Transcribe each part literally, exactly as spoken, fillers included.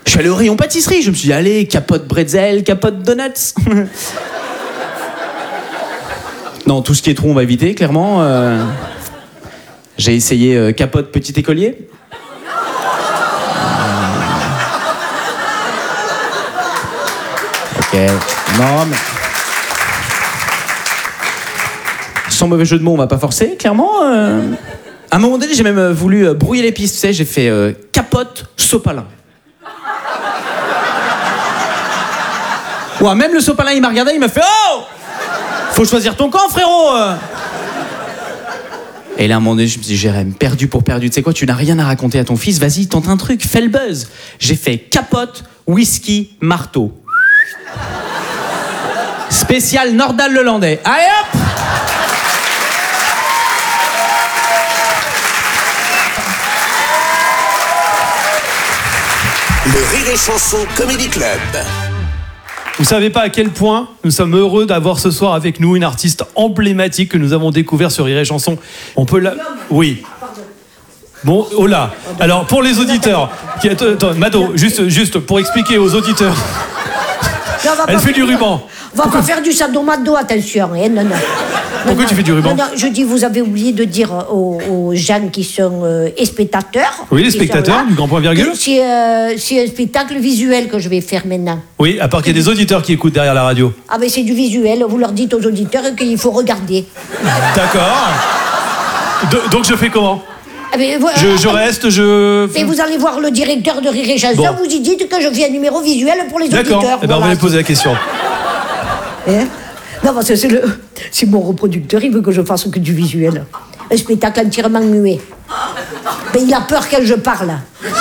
Je suis allé au rayon pâtisserie, je me suis dit, allez, capote bretzel, capote donuts. Non, tout ce qui est trop, on va éviter, clairement. Euh... J'ai essayé euh, capote petit écolier. Ok, non, mais... Sans mauvais jeu de mots, on va pas forcer, clairement. Euh... À un moment donné, j'ai même voulu euh, brouiller les pistes, tu sais, j'ai fait euh, capote sopalin. Ouais, même le sopalin, il m'a regardé, il m'a fait « Oh ! Faut choisir ton camp, frérot !» Et là, à un moment donné, je me suis dit « Jérém, perdu pour perdu, tu sais quoi, tu n'as rien à raconter à ton fils, vas-y, tente un truc, fais le buzz. » J'ai fait capote, whisky, marteau. Spécial Nordal-Lelandais. Allez hop! Le Rire et Chanson Comedy Club. Vous savez pas à quel point nous sommes heureux d'avoir ce soir avec nous une artiste emblématique que nous avons découvert sur Rire et Chanson. On peut la... Oui. Bon, oh là. Alors, pour les auditeurs... Qui... Attends, Mado, juste, juste pour expliquer aux auditeurs... Non, Elle fait du ruban. On va Pourquoi... pas faire du sadomado, attention. Hein, non, non. Pourquoi non, tu fais du ruban? Non, non, je dis, vous avez oublié de dire aux, aux gens qui sont euh, spectateurs. Oui, les spectateurs du Grand Point Virgule. C'est euh, un spectacle visuel que je vais faire maintenant. Oui, à part qu'il y a des auditeurs qui écoutent derrière la radio. Ah, mais c'est du visuel. Vous leur dites aux auditeurs qu'il faut regarder. D'accord. De, donc je fais comment? Ah, mais, euh, je, je reste, je... Et vous allez voir le directeur de Rire et Chanson, bon. Vous y dites que je fais un numéro visuel pour les auditeurs. D'accord, eh ben, voilà. On va lui poser la question. Hein? Non, parce que c'est le... c'est mon reproducteur, il veut que je fasse que du visuel. Un spectacle entièrement muet. Mais il a peur quand je parle.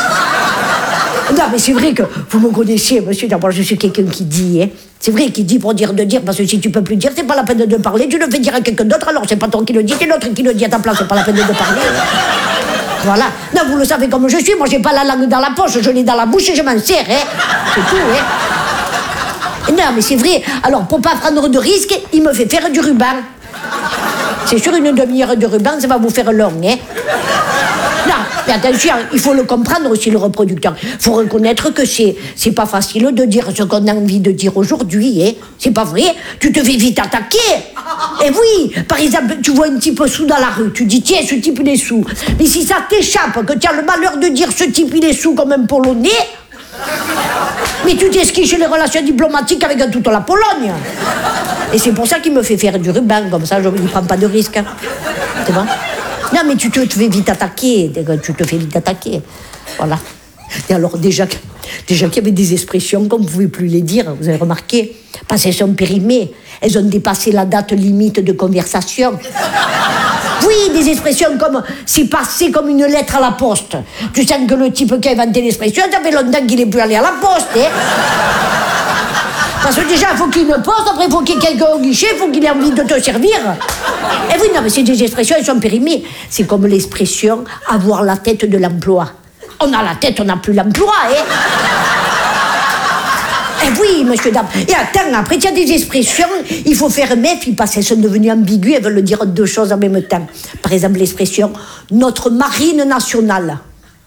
Non, mais c'est vrai que vous me connaissiez, monsieur. D'abord, je suis quelqu'un qui dit, hein. C'est vrai qu'il dit pour dire de dire, parce que si tu peux plus dire, c'est pas la peine de parler, tu le fais dire à quelqu'un d'autre, alors c'est pas toi qui le dis, c'est l'autre qui le dit à ta place, c'est pas la peine de parler. Voilà. Non, vous le savez comme je suis, moi j'ai pas la langue dans la poche, je l'ai dans la bouche et je m'en sers, hein. C'est tout, hein. Non, mais c'est vrai. Alors, pour pas prendre de risques, il me fait faire du ruban. C'est sûr, une demi-heure de ruban, ça va vous faire long, hein. Non, mais attention, il faut le comprendre aussi, le reproducteur. Il faut reconnaître que c'est, c'est pas facile de dire ce qu'on a envie de dire aujourd'hui, hein. C'est pas vrai. Tu te fais vite attaquer. Et oui, par exemple, tu vois un type sous dans la rue, tu dis, tiens, ce type, il est sous. Mais si ça t'échappe, que tu as le malheur de dire ce type, il est sous comme un Polonais... Mais tu t'esquiches les relations diplomatiques avec toute la Pologne. Et c'est pour ça qu'il me fait faire du ruban, comme ça je ne prends pas de risque. C'est bon? Non, mais tu te, te fais vite attaquer. Tu te fais vite attaquer. Voilà. Et alors, déjà, déjà qu'il y avait des expressions qu'on ne pouvait plus les dire, vous avez remarqué, parce qu'elles sont périmées. Elles ont dépassé la date limite de conversation. Oui, des expressions comme « c'est passé comme une lettre à la poste ». Tu sens que le type qui a inventé l'expression, ça fait longtemps qu'il n'est plus allé à la poste. Hein. Parce que déjà, il faut qu'il y ait une poste, après il faut qu'il y ait quelqu'un au guichet, il faut qu'il ait envie de te servir. Et oui, non, mais c'est des expressions, elles sont périmées. C'est comme l'expression « avoir la tête de l'emploi ». On a la tête, on n'a plus l'emploi, hein. Eh oui, monsieur, dame. Et attends, après, il y a des expressions, il faut faire méfiance parce qu'elles sont devenues ambiguës, elles veulent dire deux choses en même temps. Par exemple, l'expression « notre marine nationale ».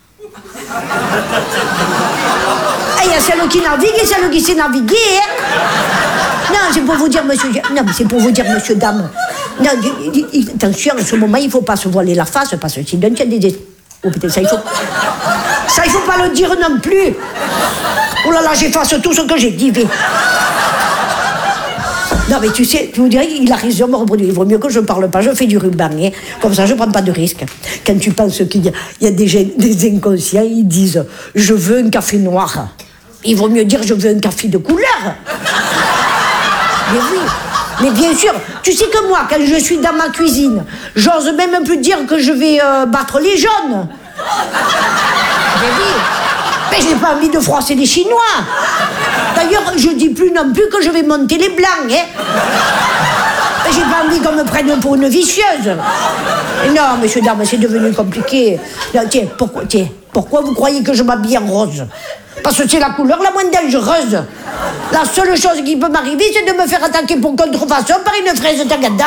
Il y a celle qui navigue et celle qui sait naviguer, hein. Non, c'est pour vous dire, monsieur... Non, mais c'est pour vous dire, monsieur, dame. Non, attention, en ce moment, il ne faut pas se voiler la face parce que sinon, il y a des... Oh putain, ça il faut... Ça il faut pas le dire non plus. Oh là là, j'efface tout ce que j'ai dit. Mais... Non mais tu sais, tu vous dirais qu'il a raison de me reproduire. Il vaut mieux que je parle pas, je fais du ruban. Hein. Comme ça, je prends pas de risque. Quand tu penses qu'il y a, il y a des, des inconscients, ils disent « je veux un café noir ». Il vaut mieux dire « je veux un café de couleur ». Mais oui. Mais bien sûr, tu sais que moi, quand je suis dans ma cuisine, j'ose même plus dire que je vais euh, battre les jaunes. Mais oui, mais j'ai pas envie de froisser les Chinois. D'ailleurs, je dis plus non plus que je vais monter les blancs, hein. Mais j'ai pas envie qu'on me prenne pour une vicieuse. Et non, monsieur, dame, c'est devenu compliqué. Non, tiens, pourquoi, tiens, pourquoi vous croyez que je m'habille en rose? Parce que c'est la couleur la moins dangereuse. La seule chose qui peut m'arriver, c'est de me faire attaquer pour contrefaçon par une fraise tagada.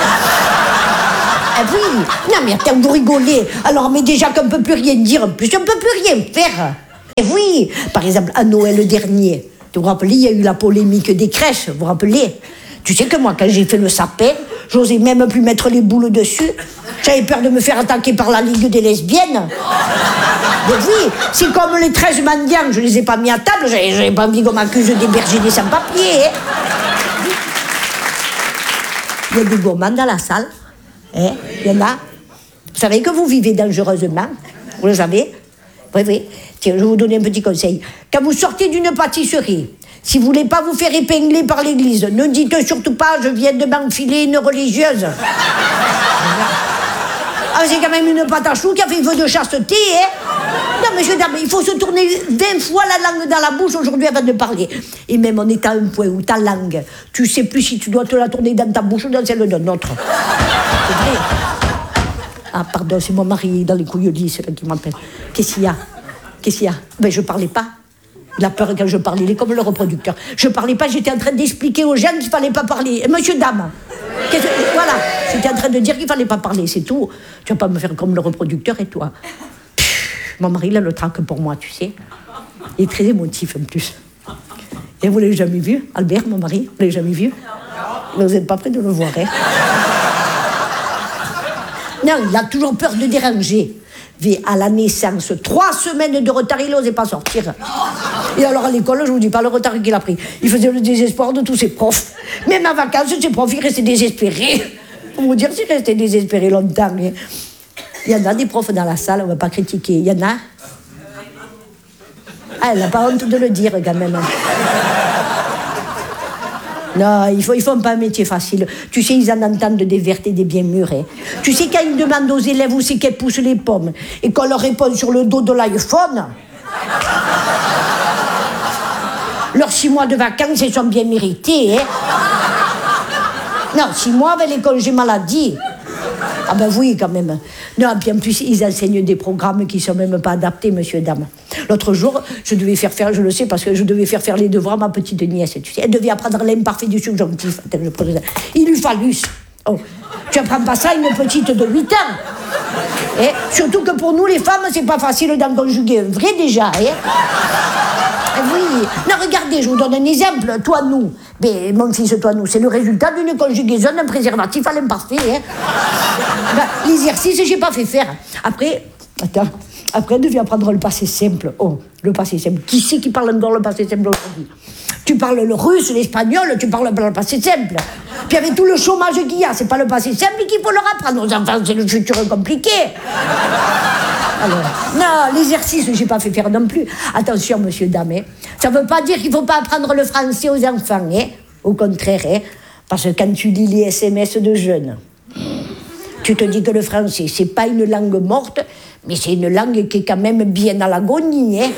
Ah oui. Non, mais attends, vous rigolez. Alors, mais déjà qu'on ne peut plus rien dire, en plus, on ne peut plus rien faire. Et oui, par exemple, à Noël dernier, vous vous rappelez, il y a eu la polémique des crèches, vous vous rappelez? Tu sais que moi, quand j'ai fait le sapin, j'osais même plus mettre les boules dessus. J'avais peur de me faire attaquer par la Ligue des lesbiennes. Mais oui, c'est comme les treize mendiants, je les ai pas mis à table, j'avais, j'avais pas envie qu'on m'accuse d'héberger des sans-papiers. Hein. Il y a des gourmands dans la salle. Hein, il y en a. Vous savez que vous vivez dangereusement. Vous le savez? Oui, oui. Tiens, je vais vous donner un petit conseil. Quand vous sortez d'une pâtisserie, si vous voulez pas vous faire épingler par l'église, ne dites surtout pas « je viens de m'enfiler une religieuse ». Ah, c'est quand même une pâte à choux qui a fait vœu de chasteté, hein. Non, monsieur, dame, il faut se tourner vingt fois la langue dans la bouche aujourd'hui avant de parler. Et même on est à un point où ta langue, tu sais plus si tu dois te la tourner dans ta bouche ou dans celle d'un autre. C'est vrai. Ah, pardon, c'est mon mari dans les couilles lisses là, qui m'appelle. Qu'est-ce qu'il y a? Qu'est-ce qu'il y a? Ben, je parlais pas. Il a peur quand je parlais, il est comme le reproducteur. Je parlais pas, j'étais en train d'expliquer aux gens qu'il fallait pas parler. Monsieur, dame, voilà, j'étais en train de dire qu'il fallait pas parler, c'est tout. Tu vas pas me faire comme le reproducteur et toi. Pff, mon mari, il a le trac pour moi, tu sais. Il est très émotif en plus. Et vous l'avez jamais vu, Albert, mon mari? Vous l'avez jamais vu? Mais vous n'êtes pas prêt de le voir, hein? Non, il a toujours peur de déranger. Mais à la naissance, trois semaines de retard, il n'osait pas sortir. Et alors à l'école, je vous dis pas le retard qu'il a pris. Il faisait le désespoir de tous ses profs. Même à vacances, ses profs, ils restaient désespérés. Pour vous dire, s'ils restaient désespérés longtemps. Hein. Il y en a des profs dans la salle, on ne va pas critiquer. Il y en a. Ah, elle n'a pas honte de le dire quand même. Non, ils ne font pas un métier facile. Tu sais, ils en entendent des vertes et des bien mûres. Hein. Tu sais, quand ils demandent aux élèves où c'est qu'elles poussent les pommes et qu'on leur répond sur le dos de l'iPhone, leurs six mois de vacances, ils sont bien mérités. Hein. Non, six mois avec les congés maladie. Ah ben oui, quand même. Non, puis en plus, ils enseignent des programmes qui ne sont même pas adaptés, monsieur, dame. L'autre jour, je devais faire faire, je le sais, parce que je devais faire faire les devoirs à ma petite nièce, tu sais. Elle devait apprendre l'imparfait du subjonctif. Il lui fallut. Oh, tu apprends pas ça à une petite de huit ans. Et surtout que pour nous, les femmes, c'est pas facile d'en conjuguer un vrai, déjà. Hein. Oui. Non, regardez, je vous donne un exemple. Toi, nous. Mais mon fils, toi, nous, c'est le résultat d'une conjugaison d'un préservatif à l'imparfait. Hein. Ben, l'exercice, j'ai pas fait faire. Après, attends, après, on devait apprendre le passé simple. Oh, le passé simple. Qui c'est qui parle encore le passé simple aujourd'hui? Tu parles le russe, l'espagnol, tu parles pas le passé simple. Puis avec tout le chômage qu'il y a, c'est pas le passé simple qu'il faut leur apprendre aux enfants, c'est le futur compliqué. Alors, non, l'exercice, j'ai pas fait faire non plus. Attention, monsieur, dame, hein. Ça veut pas dire qu'il faut pas apprendre le français aux enfants, hein. Au contraire, hein. Parce que quand tu lis les S M S de jeunes, tu te dis que le français, c'est pas une langue morte, mais c'est une langue qui est quand même bien à l'agonie, hein.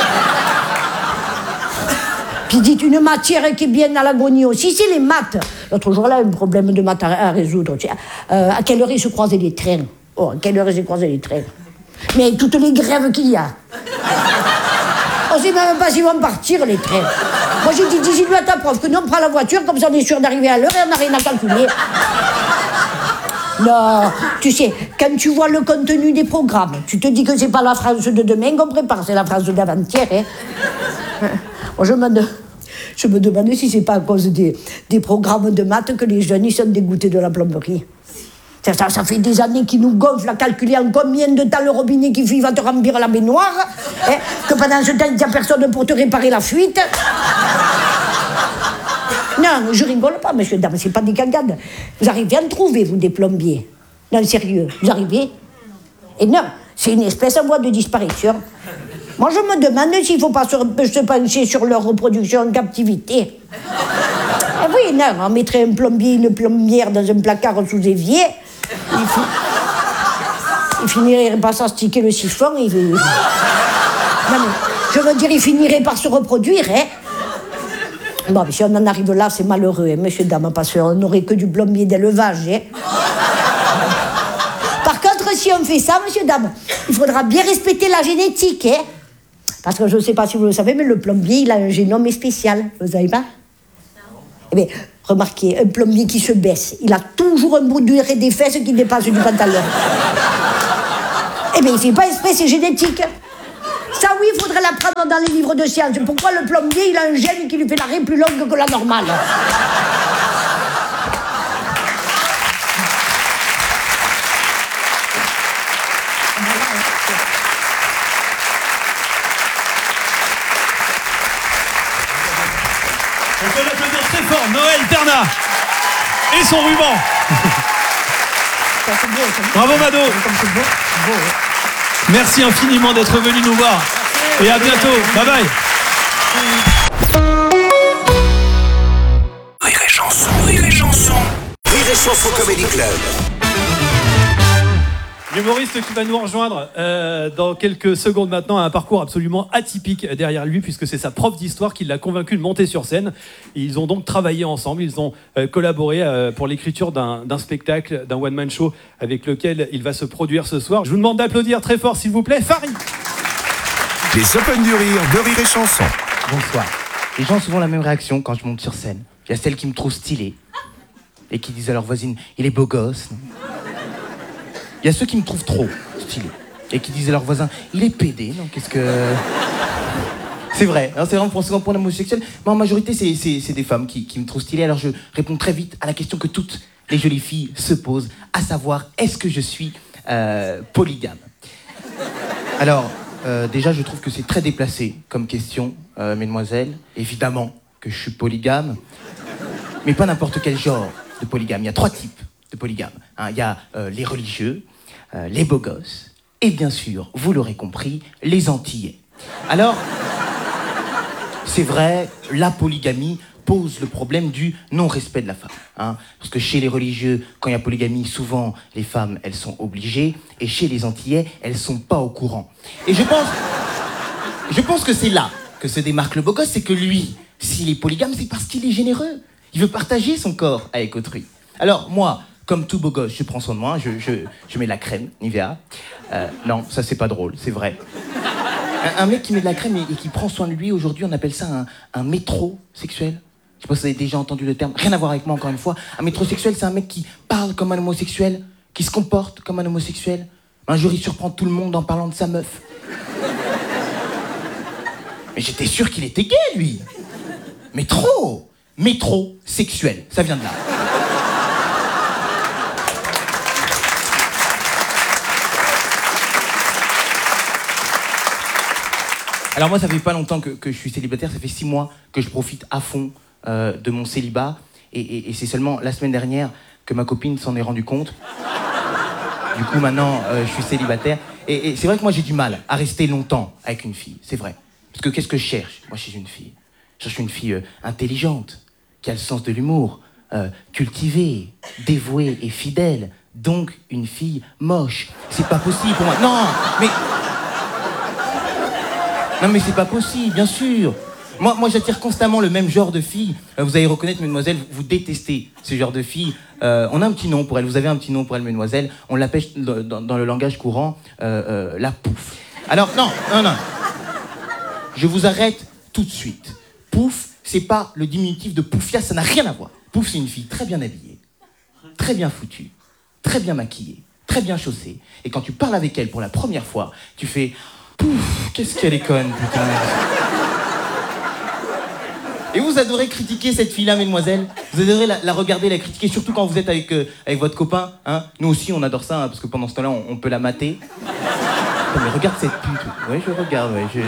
Puis dites une matière qui est bien à l'agonie aussi, c'est les maths. L'autre jour, là, un problème de maths à, à résoudre. Tu sais, euh, à quelle heure ils se croisent les trains? Oh, à quelle heure ils se croisent les trains? Mais toutes les grèves qu'il y a. On ne sait même pas s'ils vont partir, les trains. Moi, j'ai dit, dis-lui à ta prof que nous, on prend la voiture, comme ça, on est sûr d'arriver à l'heure et on n'a rien à calculer. Non, tu sais, quand tu vois le contenu des programmes, tu te dis que c'est pas la France de demain qu'on prépare, c'est la France d'avant-hier. Hein. Moi, je me, je me demande si c'est pas à cause des, des programmes de maths que les jeunes ils sont dégoûtés de la plomberie. Ça, ça, ça fait des années qu'ils nous gonflent à calculer en combien de temps le robinet qui fait, il va te remplir la baignoire, hein, que pendant ce temps, il n'y a personne pour te réparer la fuite. Non, je rigole pas, monsieur, dame, c'est pas des cagades. Vous arrivez à en trouver, vous, des plombiers? Non, sérieux, vous arrivez? Et non, c'est une espèce en voie de disparition. Moi, je me demande s'il ne faut pas se, se pencher sur leur reproduction en captivité. Ah oui, non, on mettrait un plombier, une plombière dans un placard sous évier. Il, fi... il finirait par s'astiquer le siphon. Il... Non, mais, je veux dire, il finirait par se reproduire, hein. Bon, mais si on en arrive là, c'est malheureux, hein, monsieur, dame, parce qu'on n'aurait que du plombier d'élevage, hein. Par contre, si on fait ça, monsieur, dame, il faudra bien respecter la génétique, hein. Parce que je ne sais pas si vous le savez, mais le plombier, il a un génome spécial. Vous ne savez pas? Eh bien, remarquez, un plombier qui se baisse, il a toujours un bout duré des fesses qui dépasse du pantalon. Eh bien, il ne fait pas exprès, c'est génétique. Ça, oui, il faudrait l'apprendre dans les livres de sciences. Pourquoi le plombier, il a un gène qui lui fait l'arrêt plus longue que la normale? On peut l'applaudir très fort, Noël Ternat et son ruban. Bravo Mado. Merci infiniment d'être venu nous voir. Et à bientôt. Bye bye. Rire et chanson, rire et chanson. Rire et chanson Comedy Club. L'humoriste qui va nous rejoindre euh, dans quelques secondes maintenant a un parcours absolument atypique derrière lui, puisque c'est sa prof d'histoire qui l'a convaincu de monter sur scène. Et ils ont donc travaillé ensemble, ils ont euh, collaboré euh, pour l'écriture d'un, d'un spectacle, d'un one-man show avec lequel il va se produire ce soir. Je vous demande d'applaudir très fort, s'il vous plaît, Farid. Les Open du Rire de Rire et Chanson. Bonsoir. Les gens ont souvent la même réaction quand je monte sur scène. Il y a celles qui me trouvent stylé et qui disent à leur voisine « il est beau gosse ». Il y a ceux qui me trouvent trop stylé et qui disent à leur voisin « il est pédé ». Non, qu'est-ce que... C'est vrai, hein, c'est vraiment pour souvent pour l'homosexuel. Mais en majorité, c'est, c'est, c'est des femmes qui, qui me trouvent stylé. Alors je réponds très vite à la question que toutes les jolies filles se posent, à savoir, est-ce que je suis euh, polygame? Alors, euh, déjà, je trouve que c'est très déplacé comme question, euh, mesdemoiselles. Évidemment que je suis polygame, mais pas n'importe quel genre de polygame. Il y a trois types de polygames. Hein. Il y a euh, les religieux, euh, les beaux gosses, et bien sûr, vous l'aurez compris, les Antillais. Alors, c'est vrai, la polygamie pose le problème du non-respect de la femme. Hein, parce que chez les religieux, quand il y a polygamie, souvent, les femmes, elles sont obligées, et chez les Antillais, elles sont pas au courant. Et je pense, je pense que c'est là que se démarque le beau gosse, c'est que lui, s'il est polygame, c'est parce qu'il est généreux. Il veut partager son corps avec autrui. Alors, moi, comme tout beau gosse, je prends soin de moi, je, je, je mets de la crème, Nivea. Euh, non, ça, c'est pas drôle, c'est vrai. Un, un mec qui met de la crème et, et qui prend soin de lui, aujourd'hui, on appelle ça un, un métrosexuel. Je sais pas si vous avez déjà entendu le terme, rien à voir avec moi, encore une fois. Un métrosexuel, c'est un mec qui parle comme un homosexuel, qui se comporte comme un homosexuel. Un jour, il surprend tout le monde en parlant de sa meuf. Mais j'étais sûr qu'il était gay, lui. Mais trop. Métrosexuel, ça vient de là. Alors moi, ça fait pas longtemps que, que je suis célibataire, ça fait six mois que je profite à fond euh, de mon célibat. Et, et, et c'est seulement la semaine dernière que ma copine s'en est rendue compte. Du coup, maintenant, euh, je suis célibataire. Et, et c'est vrai que moi, j'ai du mal à rester longtemps avec une fille, c'est vrai. Parce que qu'est-ce que je cherche, moi, chez une fille? Je cherche une fille euh, intelligente, qui a le sens de l'humour, euh, cultivée, dévouée et fidèle. Donc, une fille moche. C'est pas possible pour moi. Non, mais... Non mais c'est pas possible, bien sûr. Moi, moi j'attire constamment le même genre de fille. Euh, vous allez reconnaître, mesdemoiselles, vous, vous détestez ce genre de fille. Euh, on a un petit nom pour elle, vous avez un petit nom pour elle, mesdemoiselles. On l'appelle dans, dans le langage courant euh, euh, la pouffe. Alors, non, non, non. Je vous arrête tout de suite. Pouffe, c'est pas le diminutif de poufia, ça n'a rien à voir. Pouffe, c'est une fille très bien habillée, très bien foutue, très bien maquillée, très bien chaussée. Et quand tu parles avec elle pour la première fois, tu fais... Pouf, qu'est-ce qu'elle est conne, putain. Et vous adorez critiquer cette fille-là, mesdemoiselles. Vous adorez la, la regarder, la critiquer, surtout quand vous êtes avec, euh, avec votre copain. Hein. Nous aussi, on adore ça, hein, parce que pendant ce temps-là, on, on peut la mater. Oh, mais regarde cette pute. Ouais, je regarde, ouais. Je...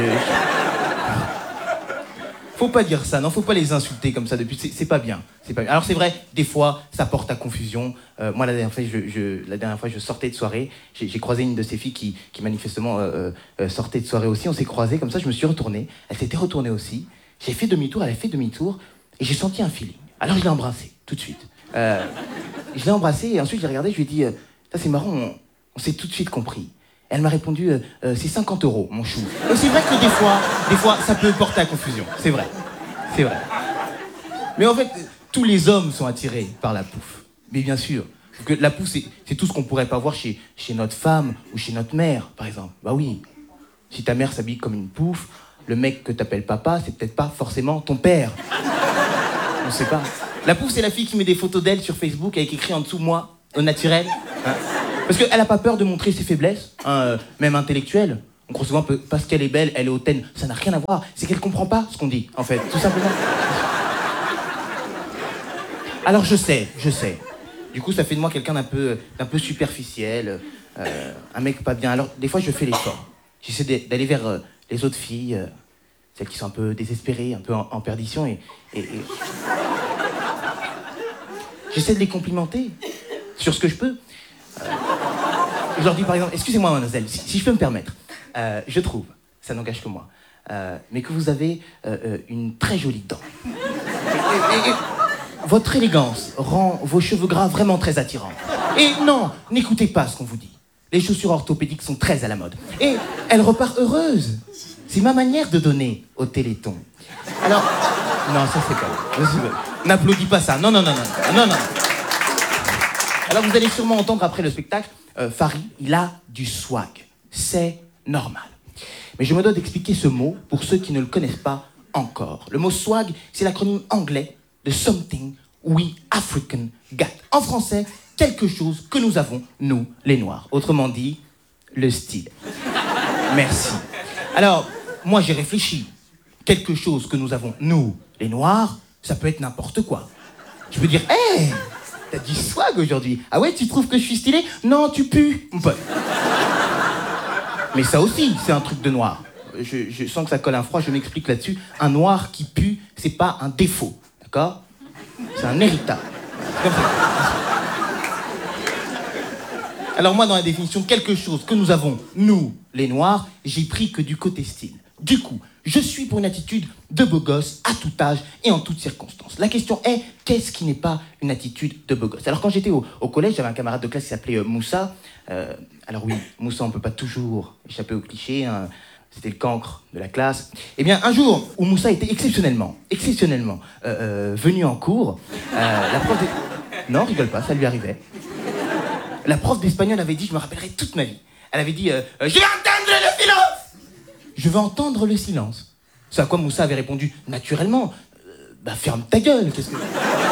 Faut pas dire ça, non, faut pas les insulter comme ça depuis. C'est, c'est pas bien. C'est pas bien. Alors c'est vrai, des fois, ça porte à confusion. Euh, moi, la dernière fois, je, je, la dernière fois, je sortais de soirée. J'ai, j'ai croisé une de ces filles qui, qui manifestement euh, euh, sortait de soirée aussi. On s'est croisés comme ça. Je me suis retourné. Elle s'était retournée aussi. J'ai fait demi-tour. Elle a fait demi-tour. Et j'ai senti un feeling. Alors je l'ai embrassée tout de suite. Euh, je l'ai embrassée et ensuite je l'ai regardée. Je lui ai dit, euh, ça c'est marrant. On, on s'est tout de suite compris. Elle m'a répondu, euh, euh, c'est cinquante euros, mon chou. Et c'est vrai que des fois, des fois, ça peut porter à confusion. C'est vrai. C'est vrai. Mais en fait, tous les hommes sont attirés par la pouffe. Mais bien sûr. Que la pouffe, c'est, c'est tout ce qu'on pourrait pas voir chez, chez notre femme ou chez notre mère, par exemple. Bah oui. Si ta mère s'habille comme une pouffe, le mec que t'appelles papa, c'est peut-être pas forcément ton père. On sait pas. La pouffe, c'est la fille qui met des photos d'elle sur Facebook avec écrit en dessous, moi, au naturel. Hein. Parce qu'elle a pas peur de montrer ses faiblesses, hein, euh, même intellectuelles. On croit souvent que parce qu'elle est belle, elle est hautaine. Ça n'a rien à voir. C'est qu'elle comprend pas ce qu'on dit, en fait, tout simplement. Alors je sais, je sais. Du coup, ça fait de moi quelqu'un d'un peu, d'un peu superficiel, euh, un mec pas bien. Alors, des fois, je fais l'effort. J'essaie d'aller vers euh, les autres filles, euh, celles qui sont un peu désespérées, un peu en, en perdition, et... et, et... J'essaie de les complimenter sur ce que je peux. Euh, je leur dis par exemple, excusez-moi mademoiselle, si, si je peux me permettre, euh, je trouve, ça n'engage que moi, euh, mais que vous avez euh, euh, une très jolie dent. Et, et, et, votre élégance rend vos cheveux gras vraiment très attirants. Et non, n'écoutez pas ce qu'on vous dit. Les chaussures orthopédiques sont très à la mode. Et elle repart heureuse. C'est ma manière de donner au Téléthon. Alors, non, ça c'est pas... N'applaudis pas ça. Non, non, non, non, non, non. Alors vous allez sûrement entendre après le spectacle, euh, Farid, il a du swag. C'est normal. Mais je me dois d'expliquer ce mot pour ceux qui ne le connaissent pas encore. Le mot swag, c'est l'acronyme anglais de Something We African Got. En français, quelque chose que nous avons, nous, les Noirs. Autrement dit, le style. Merci. Alors, moi j'ai réfléchi. Quelque chose que nous avons, nous, les Noirs, ça peut être n'importe quoi. Je peux dire, hé, hey, t'as du swag aujourd'hui. Ah ouais, tu trouves que je suis stylé? Non, tu pues, mon pote. Mais ça aussi, c'est un truc de noir. Je, je sens que ça colle un froid, je m'explique là-dessus. Un noir qui pue, c'est pas un défaut, d'accord? C'est un héritage. C'est comme ça. Alors moi, dans la définition, quelque chose que nous avons, nous, les Noirs, j'ai pris que du côté style. Du coup, je suis pour une attitude de beau gosse à tout âge et en toutes circonstances. La question est, qu'est-ce qui n'est pas une attitude de beau gosse? Alors quand j'étais au, au collège, j'avais un camarade de classe qui s'appelait euh, Moussa. Euh, alors oui, Moussa, on peut pas toujours échapper au cliché, hein. C'était le cancre de la classe. Eh bien, un jour où Moussa était exceptionnellement, exceptionnellement euh, euh, venu en cours, euh, la prof... De... Non, rigole pas, ça lui arrivait. La prof d'espagnol avait dit, je me rappellerai toute ma vie, elle avait dit euh, « Je vais entendre le silence !» Je veux entendre le silence. C'est à quoi Moussa avait répondu naturellement, euh, bah ferme ta gueule, qu'est-ce que...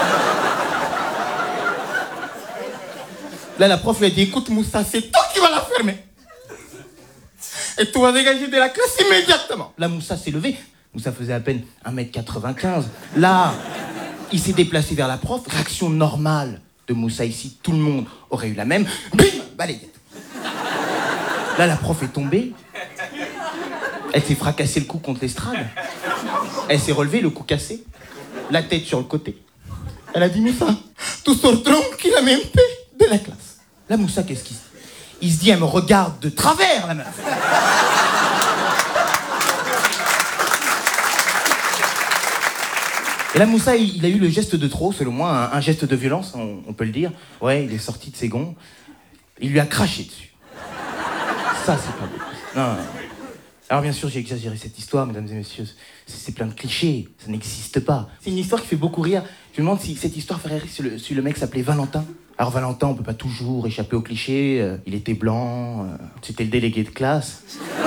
Là, la prof lui a dit, écoute Moussa, c'est toi qui vas la fermer. Et tu vas dégager de la classe immédiatement. Là, Moussa s'est levé. Moussa faisait à peine un mètre quatre-vingt-quinze. Là, il s'est déplacé vers la prof. Réaction normale de Moussa ici, tout le monde aurait eu la même. Bim, balayette. Là, la prof est tombée. Elle s'est fracassé le cou contre l'estrade. Elle s'est relevée, le cou cassé. La tête sur le côté. Elle a dit, Moussa, tu sors tranquillement de la classe. Là, Moussa, qu'est-ce qu'il se dit? Il se dit, elle me regarde de travers, la meuf. Et là, Moussa, il, il a eu le geste de trop, selon moi, un, un geste de violence, on, on peut le dire. Ouais, il est sorti de ses gonds. Il lui a craché dessus. Ça, c'est pas beau. Non, non, non. Alors bien sûr, j'ai exagéré cette histoire, mesdames et messieurs. C'est plein de clichés, ça n'existe pas. C'est une histoire qui fait beaucoup rire. Je me demande si cette histoire ferait rire si le, si le mec s'appelait Valentin. Alors Valentin, on peut pas toujours échapper aux clichés. Euh, il était blanc, euh, c'était le délégué de classe.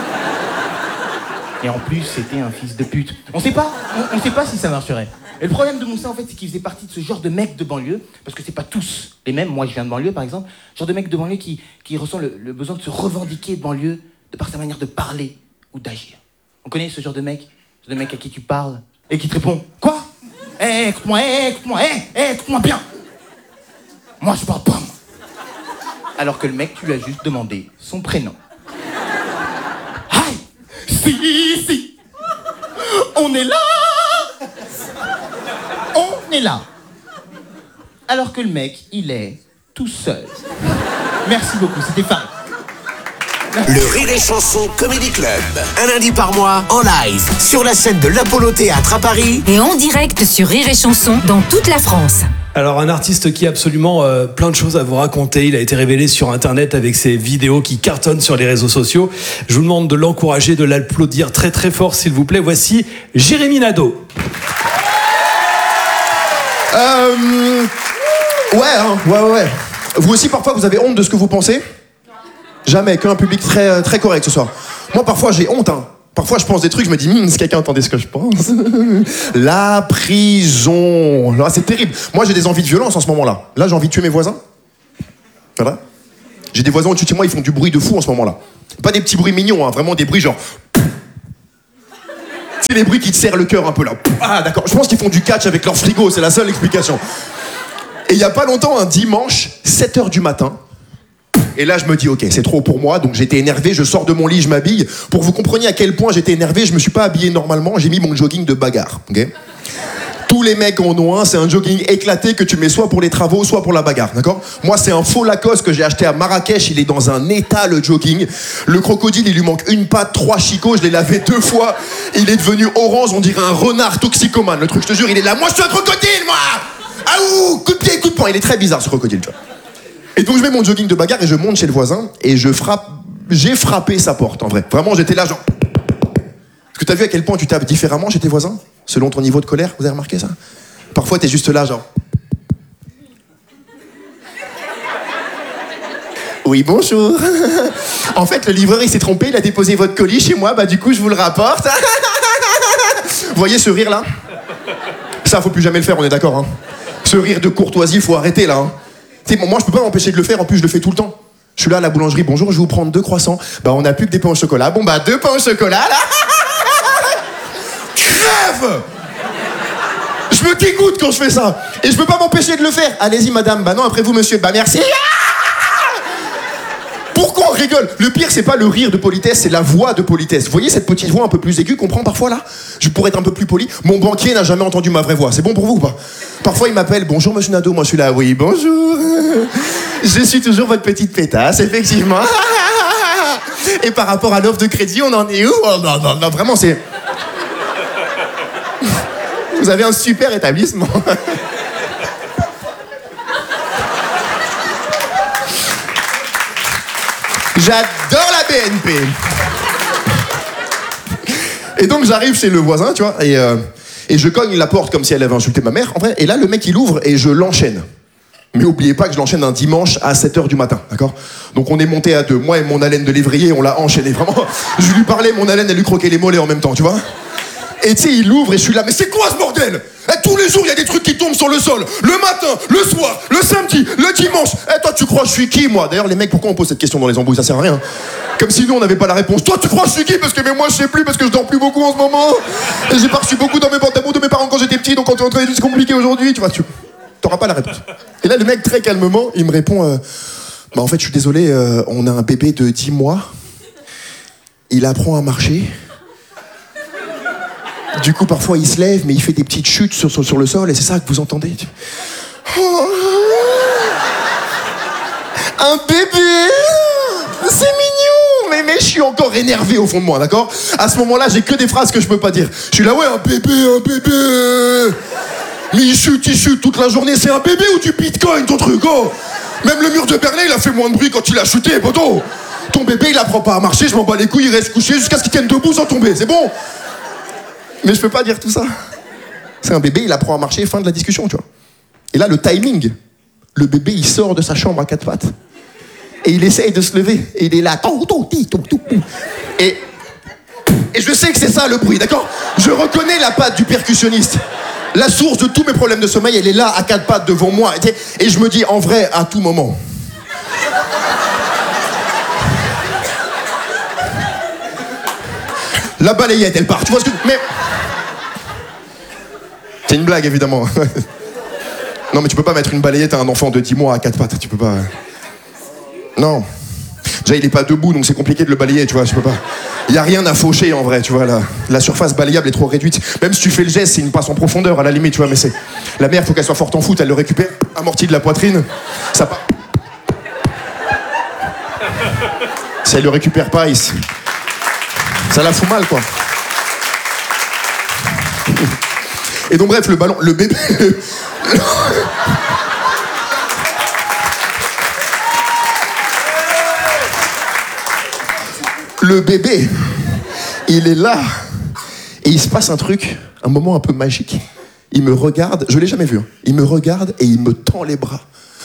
Et en plus, c'était un fils de pute. On sait pas, on, on sait pas si ça marcherait. Et le problème de Moussa, en fait, c'est qu'il faisait partie de ce genre de mec de banlieue, parce que c'est pas tous les mêmes. Moi, je viens de banlieue, par exemple. Genre de mec de banlieue qui, qui ressent le, le besoin de se revendiquer de banlieue de par sa manière de parler ou d'agir. On connaît ce genre de mec, ce genre de mec à qui tu parles et qui te répond « Quoi ? Eh, hey, écoute-moi, eh, hey, écoute-moi, eh, hey, hey, écoute-moi bien. Moi, je parle pas, moi. » Alors que le mec, tu lui as juste demandé son prénom. Aïe, si, si, on est là, on est là. Alors que le mec, il est tout seul. Merci beaucoup, c'était Farid. Le Rire et Chanson Comedy Club, un lundi par mois en live sur la scène de l'Apollo Théâtre à Paris et en direct sur Rire et Chanson dans toute la France. Alors un artiste qui a absolument euh, plein de choses à vous raconter. Il a été révélé sur internet avec ses vidéos qui cartonnent sur les réseaux sociaux. Je vous demande de l'encourager, de l'applaudir très très fort s'il vous plaît. Voici Jérémy Nadeau. Euh... Ouais, hein, ouais, ouais. Vous aussi parfois vous avez honte de ce que vous pensez ? Jamais, qu'un public très, très correct ce soir. Moi, parfois, j'ai honte, hein. Parfois, je pense des trucs, je me dis, hm, si quelqu'un entendait ce que je pense. La prison. Là, c'est terrible. Moi, j'ai des envies de violence en ce moment-là. Là, j'ai envie de tuer mes voisins. Voilà. J'ai des voisins au-dessus de chez moi, ils font du bruit de fou en ce moment-là. Pas des petits bruits mignons, hein, vraiment des bruits genre... C'est les bruits qui te serrent le cœur un peu là. Ah d'accord, je pense qu'ils font du catch avec leur frigo, c'est la seule explication. Et il y a pas longtemps, un dimanche, sept heures du matin, et là je me dis ok, c'est trop pour moi, donc j'étais énervé, je sors de mon lit, je m'habille. Pour que vous compreniez à quel point j'étais énervé, je me suis pas habillé normalement, j'ai mis mon jogging de bagarre, ok. Tous les mecs en ont un, c'est un jogging éclaté que tu mets soit pour les travaux, soit pour la bagarre, d'accord? Moi, c'est un faux Lacoste que j'ai acheté à Marrakech, il est dans un état, le jogging. Le crocodile, il lui manque une patte, trois chicots, je l'ai lavé deux fois. Il est devenu orange, on dirait un renard toxicomane. Le truc, je te jure, il est là, moi je suis un crocodile, moi! Ah ouh, coup de pied, coup de poing, il est très bizarre ce crocodile, tu vois. Et donc je mets mon jogging de bagarre et je monte chez le voisin et je frappe, j'ai frappé sa porte, en vrai. Vraiment, j'étais là, genre... Est-ce que t'as vu à quel point tu tapes différemment chez tes voisins? Selon ton niveau de colère, vous avez remarqué ça? Parfois, t'es juste là, genre... Oui, bonjour. En fait, le livreur, il s'est trompé, il a déposé votre colis chez moi, bah du coup, je vous le rapporte. Vous voyez ce rire-là? Ça, faut plus jamais le faire, on est d'accord, hein? Ce rire de courtoisie, faut arrêter, là. Hein. T'sais, bon, moi, je peux pas m'empêcher de le faire, en plus, je le fais tout le temps. Je suis là à la boulangerie, bonjour, je vais vous prendre deux croissants. Bah, on a plus que des pains au chocolat. Bon, bah, deux pains au chocolat, là. Crève! Je me dégoûte quand je fais ça. Et je peux pas m'empêcher de le faire. Allez-y, madame. Bah non, après vous, monsieur. Bah merci. Pourquoi on rigole? Le pire, c'est pas le rire de politesse, c'est la voix de politesse. Vous voyez cette petite voix un peu plus aiguë qu'on prend parfois là? Je pourrais être un peu plus poli. Mon banquier n'a jamais entendu ma vraie voix. C'est bon pour vous ou pas? Parfois, il m'appelle. Bonjour, monsieur Nadeau. Moi, je suis là. Oui, bonjour. Je suis toujours votre petite pétasse, effectivement. Et par rapport à l'offre de crédit, on en est où? Oh, non, non, non, vraiment, c'est... Vous avez un super établissement. J'adore la B N P. Et donc j'arrive chez le voisin, tu vois, et, euh, et je cogne la porte comme si elle avait insulté ma mère. En vrai, et là, le mec, il ouvre et je l'enchaîne. Mais oubliez pas que je l'enchaîne un dimanche à sept heures du matin, d'accord? Donc on est monté à deux. Moi et mon haleine de lévrier, on l'a enchaîné. Vraiment, je lui parlais, mon haleine, elle lui croquait les mollets en même temps, tu vois? Et tu sais, il ouvre et je suis là, mais c'est quoi ce bordel? Et tous les jours, il y a des trucs qui tombent sur le sol. Le matin, le soir, le samedi, le dimanche. Et toi, tu crois que je suis qui, moi? D'ailleurs, les mecs, pourquoi on pose cette question dans les embrouilles? Ça sert à rien. Comme si nous, on n'avait pas la réponse. Toi, tu crois que je suis qui? Parce que mais moi, je sais plus, parce que je dors plus beaucoup en ce moment. Et j'ai pas reçu beaucoup dans mes pantalons de mes parents quand j'étais petit, donc quand tu es entré, c'est compliqué aujourd'hui. Tu vois, tu t'auras pas la réponse. Et là, le mec, très calmement, il me répond euh, bah, en fait, je suis désolé, euh, on a un bébé de dix mois. Il apprend à marcher. Du coup, parfois, il se lève, mais il fait des petites chutes sur, sur, sur le sol, et c'est ça que vous entendez. Oh, un bébé! C'est mignon! Mais, mais je suis encore énervé au fond de moi, d'accord? À ce moment-là, j'ai que des phrases que je peux pas dire. Je suis là, ouais, un bébé, un bébé! Mais il chute, il chute toute la journée. C'est un bébé ou du bitcoin, ton truc, oh! Même le mur de Berlin, il a fait moins de bruit quand il a chuté, poteau! Ton bébé, il apprend pas à marcher, je m'en bats les couilles, il reste couché jusqu'à ce qu'il tienne debout sans tomber, c'est bon? Mais je peux pas dire tout ça. C'est un bébé, il apprend à marcher, fin de la discussion, tu vois. Et là, le timing, le bébé, il sort de sa chambre à quatre pattes. Et il essaye de se lever. Et il est là. Et, et je sais que c'est ça le bruit, d'accord? Je reconnais la patte du percussionniste. La source de tous mes problèmes de sommeil, elle est là, à quatre pattes devant moi. Et je me dis, en vrai, à tout moment. La balayette, elle part. Tu vois ce que... Mais... C'est une blague, évidemment. Non, mais tu peux pas mettre une balayette à un enfant de dix mois à quatre pattes. Tu peux pas... Non. Déjà, il est pas debout, donc c'est compliqué de le balayer, tu vois. Je peux pas... Il y a rien à faucher, en vrai, tu vois. La, la surface balayable est trop réduite. Même si tu fais le geste, c'est une passe en profondeur, à la limite, tu vois. Mais c'est... La mère, faut qu'elle soit forte en foot. Elle le récupère, amorti de la poitrine. Ça part... Si elle le récupère pas, il... Ça la fout mal, quoi. Et donc, bref, le ballon, le bébé... Le bébé, il est là. Et il se passe un truc, un moment un peu magique. Il me regarde, je l'ai jamais vu, hein. Il me regarde et il me tend les bras.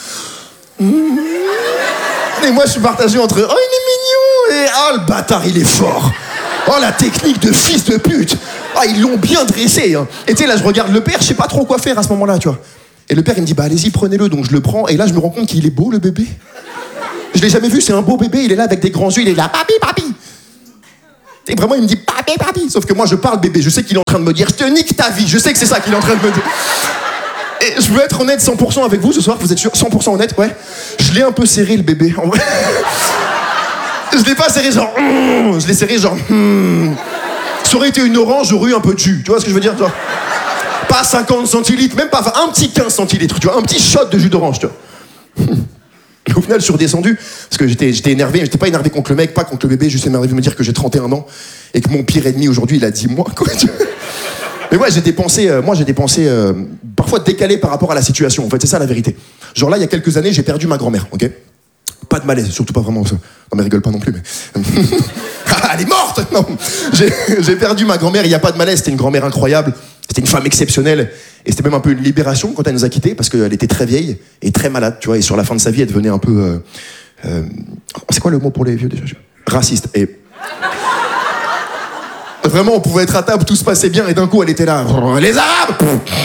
Et moi, je suis partagé entre... Oh, il est mignon! Et oh, le bâtard, il est fort! Oh, la technique de fils de pute! Ah, ils l'ont bien dressé, hein. Et tu sais, là, je regarde le père, je sais pas trop quoi faire à ce moment-là, tu vois. Et le père, il me dit, bah, allez-y, prenez-le. Donc, je le prends. Et là, je me rends compte qu'il est beau, le bébé. Je l'ai jamais vu, c'est un beau bébé, il est là avec des grands yeux, il est là, papi, papi. Et vraiment, il me dit papi, papi. Sauf que moi, je parle bébé, je sais qu'il est en train de me dire, je te nique ta vie, je sais que c'est ça qu'il est en train de me dire. Et je veux être honnête cent pour cent avec vous ce soir, vous êtes sûr cent pour cent honnête, ouais. Je l'ai un peu serré le bébé, en vrai. Je l'ai pas serré genre, mm, je l'ai serré genre, mm. Ça aurait été une orange, j'aurais eu un peu de jus, tu vois ce que je veux dire, toi. Pas cinquante centilitres, même pas, enfin, un petit quinze centilitres, tu vois, un petit shot de jus d'orange, tu vois. Au final, je suis redescendu, parce que j'étais, j'étais énervé, j'étais pas énervé contre le mec, pas contre le bébé, juste énervé de me dire que j'ai trente et un ans, et que mon pire ennemi aujourd'hui, il a dix mois, quoi. Mais ouais, j'ai des pensées, euh, moi j'ai des pensées euh, parfois décalées par rapport à la situation, en fait, c'est ça la vérité. Genre là, il y a quelques années, j'ai perdu ma grand-mère, ok? Pas de malaise, surtout pas vraiment ça. Non mais rigole pas non plus, mais... Elle est morte. Non, j'ai, j'ai perdu ma grand-mère, il n'y a pas de malaise, c'était une grand-mère incroyable, c'était une femme exceptionnelle, et c'était même un peu une libération quand elle nous a quittés, parce qu'elle était très vieille et très malade, tu vois, et sur la fin de sa vie, elle devenait un peu... Euh, euh, c'est quoi le mot pour les vieux déjà? Raciste. Et... Vraiment, on pouvait être à table, tout se passait bien, et d'un coup, elle était là. Les Arabes.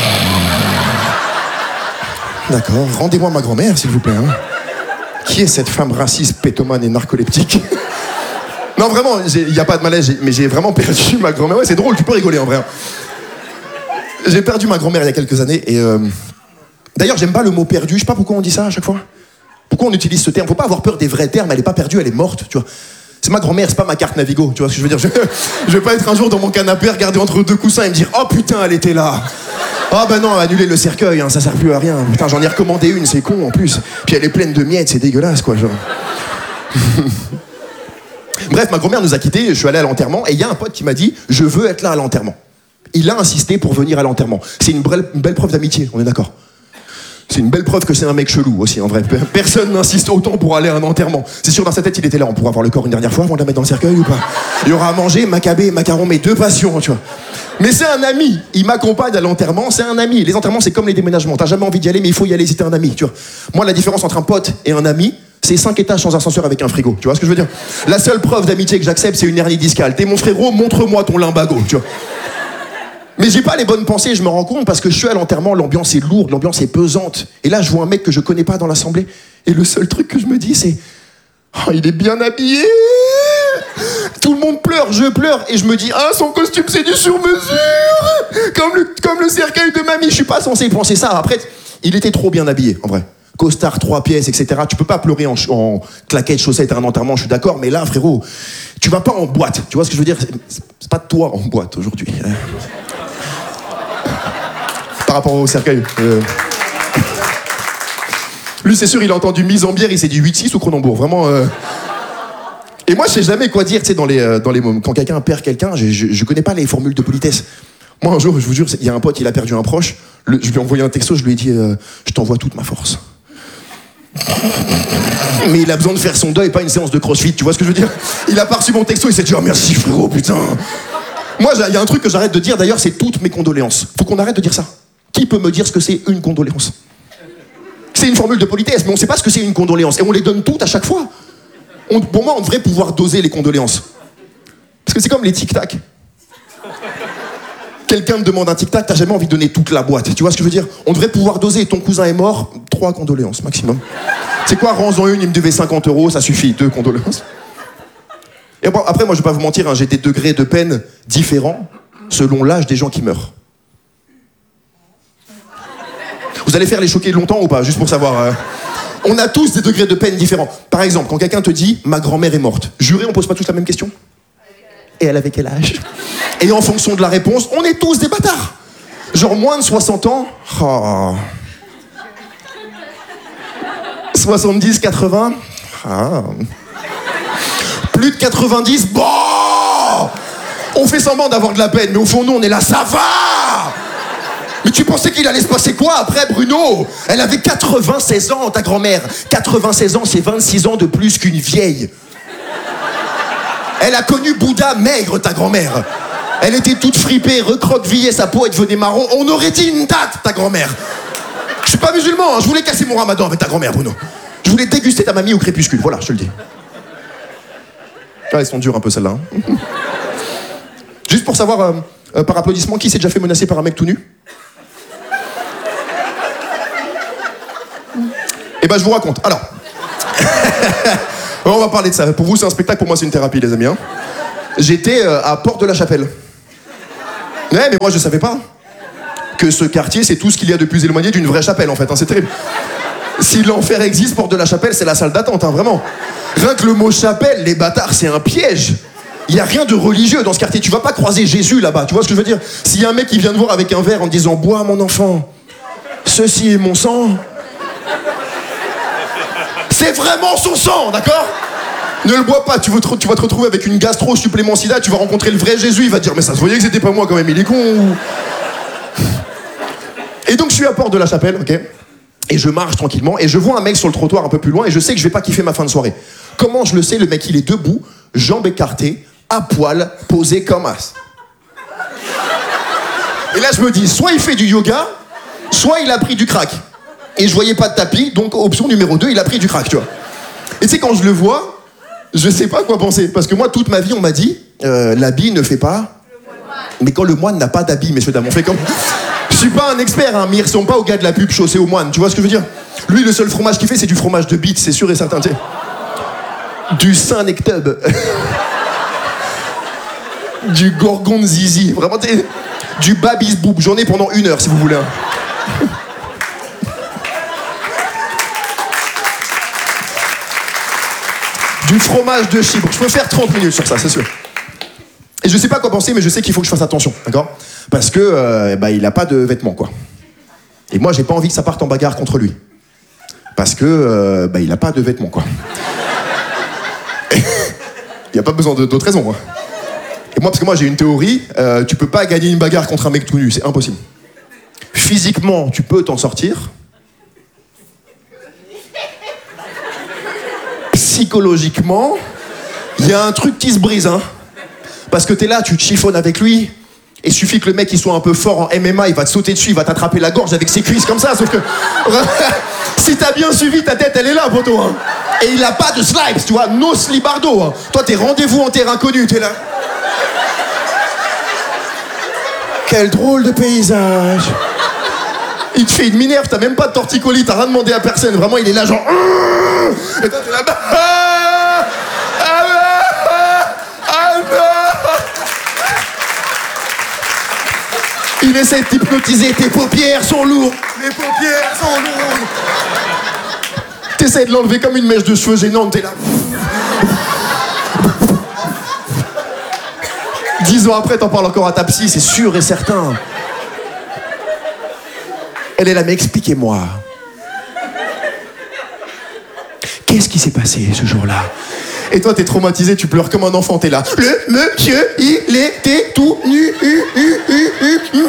D'accord, rendez-moi ma grand-mère, s'il vous plaît. Hein. Qui est cette femme raciste, pétomane et narcoleptique? Non, vraiment, il n'y a pas de malaise, mais j'ai vraiment perdu ma grand-mère. Ouais, c'est drôle, tu peux rigoler en vrai. J'ai perdu ma grand-mère il y a quelques années, et... Euh... D'ailleurs, j'aime pas le mot perdu, je sais pas pourquoi on dit ça à chaque fois. Pourquoi on utilise ce terme? Faut pas avoir peur des vrais termes, elle est pas perdue, elle est morte, tu vois. C'est ma grand-mère, c'est pas ma carte Navigo, tu vois ce que je veux dire. Je, je vais pas être un jour dans mon canapé, regarder entre deux coussins et me dire « Oh putain, elle était là !» Ah ben non, annuler le cercueil, hein, ça sert plus à rien. Putain, j'en ai recommandé une, c'est con en plus. Puis elle est pleine de miettes, c'est dégueulasse, quoi, genre. Bref, ma grand-mère nous a quittés, je suis allé à l'enterrement, et il y a un pote qui m'a dit « Je veux être là à l'enterrement ». Il a insisté pour venir à l'enterrement. C'est une, bre- une belle preuve d'amitié, on est d'accord. C'est une belle preuve que c'est un mec chelou aussi, en vrai. Personne n'insiste autant pour aller à un enterrement. C'est sûr, dans sa tête, il était là. On pourra voir le corps une dernière fois avant de la mettre dans le cercueil ou pas? Il y aura à manger, macabé, macaron, mes deux passions, tu vois. Mais c'est un ami. Il m'accompagne à l'enterrement, c'est un ami. Les enterrements, c'est comme les déménagements. T'as jamais envie d'y aller, mais il faut y aller si t'es un ami, tu vois. Moi, la différence entre un pote et un ami, c'est cinq étages sans ascenseur avec un frigo. Tu vois ce que je veux dire? La seule preuve d'amitié que j'accepte, c'est une hernie discale. T'es mon frérot, montre-moi ton limbago, tu vois. Mais j'ai pas les bonnes pensées, je me rends compte, parce que je suis à l'enterrement, l'ambiance est lourde, l'ambiance est pesante. Et là, je vois un mec que je connais pas dans l'assemblée. Et le seul truc que je me dis, c'est... Oh, il est bien habillé. Tout le monde pleure, je pleure. Et je me dis, ah, son costume, c'est du sur-mesure. Comme le, comme le cercueil de mamie. Je suis pas censé penser ça. Après, il était trop bien habillé, en vrai. Costard, trois pièces, et cetera. Tu peux pas pleurer en, en claquettes, chaussettes à un enterrement, je suis d'accord. Mais là, frérot, tu vas pas en boîte. Tu vois ce que je veux dire? C'est, c'est pas toi en boîte aujourd'hui. Par rapport au cercueil. Euh... Lui, c'est sûr, il a entendu mise en bière, il s'est dit huit six ou Cronenbourg. Vraiment. Euh... Et moi, je sais jamais quoi dire, tu sais, dans les, euh, dans les moments. Quand quelqu'un perd quelqu'un, je, je, je connais pas les formules de politesse. Moi, un jour, je vous jure, il y a un pote, il a perdu un proche. Le, je lui ai envoyé un texto, je lui ai dit euh, je t'envoie toute ma force. Mais il a besoin de faire son deuil, pas une séance de crossfit, tu vois ce que je veux dire? Il a pas reçu mon texto, il s'est dit oh merci frérot, putain. Moi, il y a un truc que j'arrête de dire d'ailleurs, c'est toutes mes condoléances. Faut qu'on arrête de dire ça. Qui peut me dire ce que c'est une condoléance? C'est une formule de politesse, mais on sait pas ce que c'est une condoléance. Et on les donne toutes à chaque fois. On, pour moi, on devrait pouvoir doser les condoléances. Parce que c'est comme les tic-tac. Quelqu'un me demande un tic-tac, t'as jamais envie de donner toute la boîte. Tu vois ce que je veux dire? On devrait pouvoir doser. Ton cousin est mort, trois condoléances maximum. C'est quoi, rends-en une, il me devait cinquante euros, ça suffit, deux condoléances. Et bon, après, moi, je vais pas vous mentir, hein, j'ai des degrés de peine différents selon l'âge des gens qui meurent. Vous allez faire les choquer longtemps ou pas, juste pour savoir euh... On a tous des degrés de peine différents. Par exemple, quand quelqu'un te dit « ma grand-mère est morte », juré, on pose pas tous la même question? Et elle avait quel âge? Et en fonction de la réponse, on est tous des bâtards. Genre moins de soixante ans, oh. soixante-dix, quatre-vingts, ah. Plus de quatre-vingt-dix, bon. On fait semblant d'avoir de la peine, mais au fond, nous, on est là, ça va. Mais tu pensais qu'il allait se passer quoi après, Bruno? Elle avait quatre-vingt-seize ans, ta grand-mère. quatre-vingt-seize ans, c'est vingt-six ans de plus qu'une vieille. Elle a connu Bouddha maigre, ta grand-mère. Elle était toute fripée, recroquevillée, sa peau, elle devenait marron. On aurait dit une date, ta grand-mère. Je suis pas musulman, hein. Je voulais casser mon ramadan avec ta grand-mère, Bruno. Je voulais déguster ta mamie au crépuscule, voilà, je te le dis. Ah, elles sont dures un peu, celles-là. Hein. Juste pour savoir, euh, euh, par applaudissement, qui s'est déjà fait menacer par un mec tout nu? Eh ben, je vous raconte. Alors... On va parler de ça. Pour vous, c'est un spectacle, pour moi, c'est une thérapie, les amis. Hein. J'étais euh, à Porte de la Chapelle. Ouais, mais moi, je savais pas que ce quartier, c'est tout ce qu'il y a de plus éloigné d'une vraie chapelle, en fait. Hein, c'est terrible. Si l'enfer existe, Porte de la Chapelle, c'est la salle d'attente, hein, vraiment. Rien que le mot chapelle, les bâtards, c'est un piège. Il n'y a rien de religieux dans ce quartier. Tu vas pas croiser Jésus là-bas, tu vois ce que je veux dire? S'il y a un mec qui vient te voir avec un verre en te disant « Bois, mon enfant, ceci est mon sang », c'est vraiment son sang, d'accord? Ne le bois pas, tu vas, te, tu vas te retrouver avec une gastro supplément sida, tu vas rencontrer le vrai Jésus, il va te dire « Mais ça se voyait que c'était pas moi quand même, il est con ou... » Et donc je suis à Porte de la Chapelle, ok? Et je marche tranquillement, et je vois un mec sur le trottoir un peu plus loin, et je sais que je vais pas kiffer ma fin de soirée. Comment je le sais? Le mec, il est debout, jambes écartées, à poil, posé comme as. Et là, je me dis, soit il fait du yoga, soit il a pris du crack. Et je voyais pas de tapis, donc option numéro deux, il a pris du crack, tu vois. Et tu sais, quand je le vois, je sais pas quoi penser. Parce que moi, toute ma vie, on m'a dit, euh, l'habit ne fait pas... Mais quand le moine n'a pas d'habit, messieurs, dames, on fait comme... Je suis pas un expert, hein, mais ils ressemblent pas au gars de la pub chaussée au moine, tu vois ce que je veux dire? Lui, le seul fromage qu'il fait, c'est du fromage de bite, c'est sûr et certain, tu sais. Du Saint-Nectub. Du Gorgonzizi, vraiment, t'es... Du Babis Boob, j'en ai pendant une heure, si vous voulez. Hein. Du fromage de chibre, je peux faire trente minutes sur ça, c'est sûr. Et je sais pas quoi penser, mais je sais qu'il faut que je fasse attention, d'accord? Parce que, euh, bah, il a pas de vêtements, quoi. Et moi, j'ai pas envie que ça parte en bagarre contre lui. Parce que, euh, bah, il a pas de vêtements, quoi. Il y a pas besoin de, d'autres raisons, quoi. Et moi, parce que moi, j'ai une théorie, euh, tu peux pas gagner une bagarre contre un mec tout nu, c'est impossible. Physiquement, tu peux t'en sortir. Psychologiquement, il y a un truc qui se brise, hein. Parce que t'es là, tu te chiffonnes avec lui, et suffit que le mec il soit un peu fort en M M A, il va te sauter dessus, il va t'attraper la gorge avec ses cuisses comme ça, sauf que... si t'as bien suivi, ta tête elle est là, poteau, hein. Et il a pas de slipes, tu vois, no slibardo, hein. Toi t'es rendez-vous en terre inconnue, t'es là. Quel drôle de paysage. Il te fait une minerve, t'as même pas de torticolis, t'as rien demandé à personne, vraiment il est là genre... Et toi t'es là... Il essaie de t'hypnotiser, tes paupières sont lourdes. Les paupières sont lourdes. T'essaies de l'enlever comme une mèche de cheveux gênante, t'es là. Dix ans après, t'en parles encore à ta psy, c'est sûr et certain. Elle est là, mais expliquez-moi. Qu'est-ce qui s'est passé ce jour-là? Et toi, t'es traumatisé, tu pleures comme un enfant, t'es là. Le monsieur, il était tout nu. U, u, u, u, u.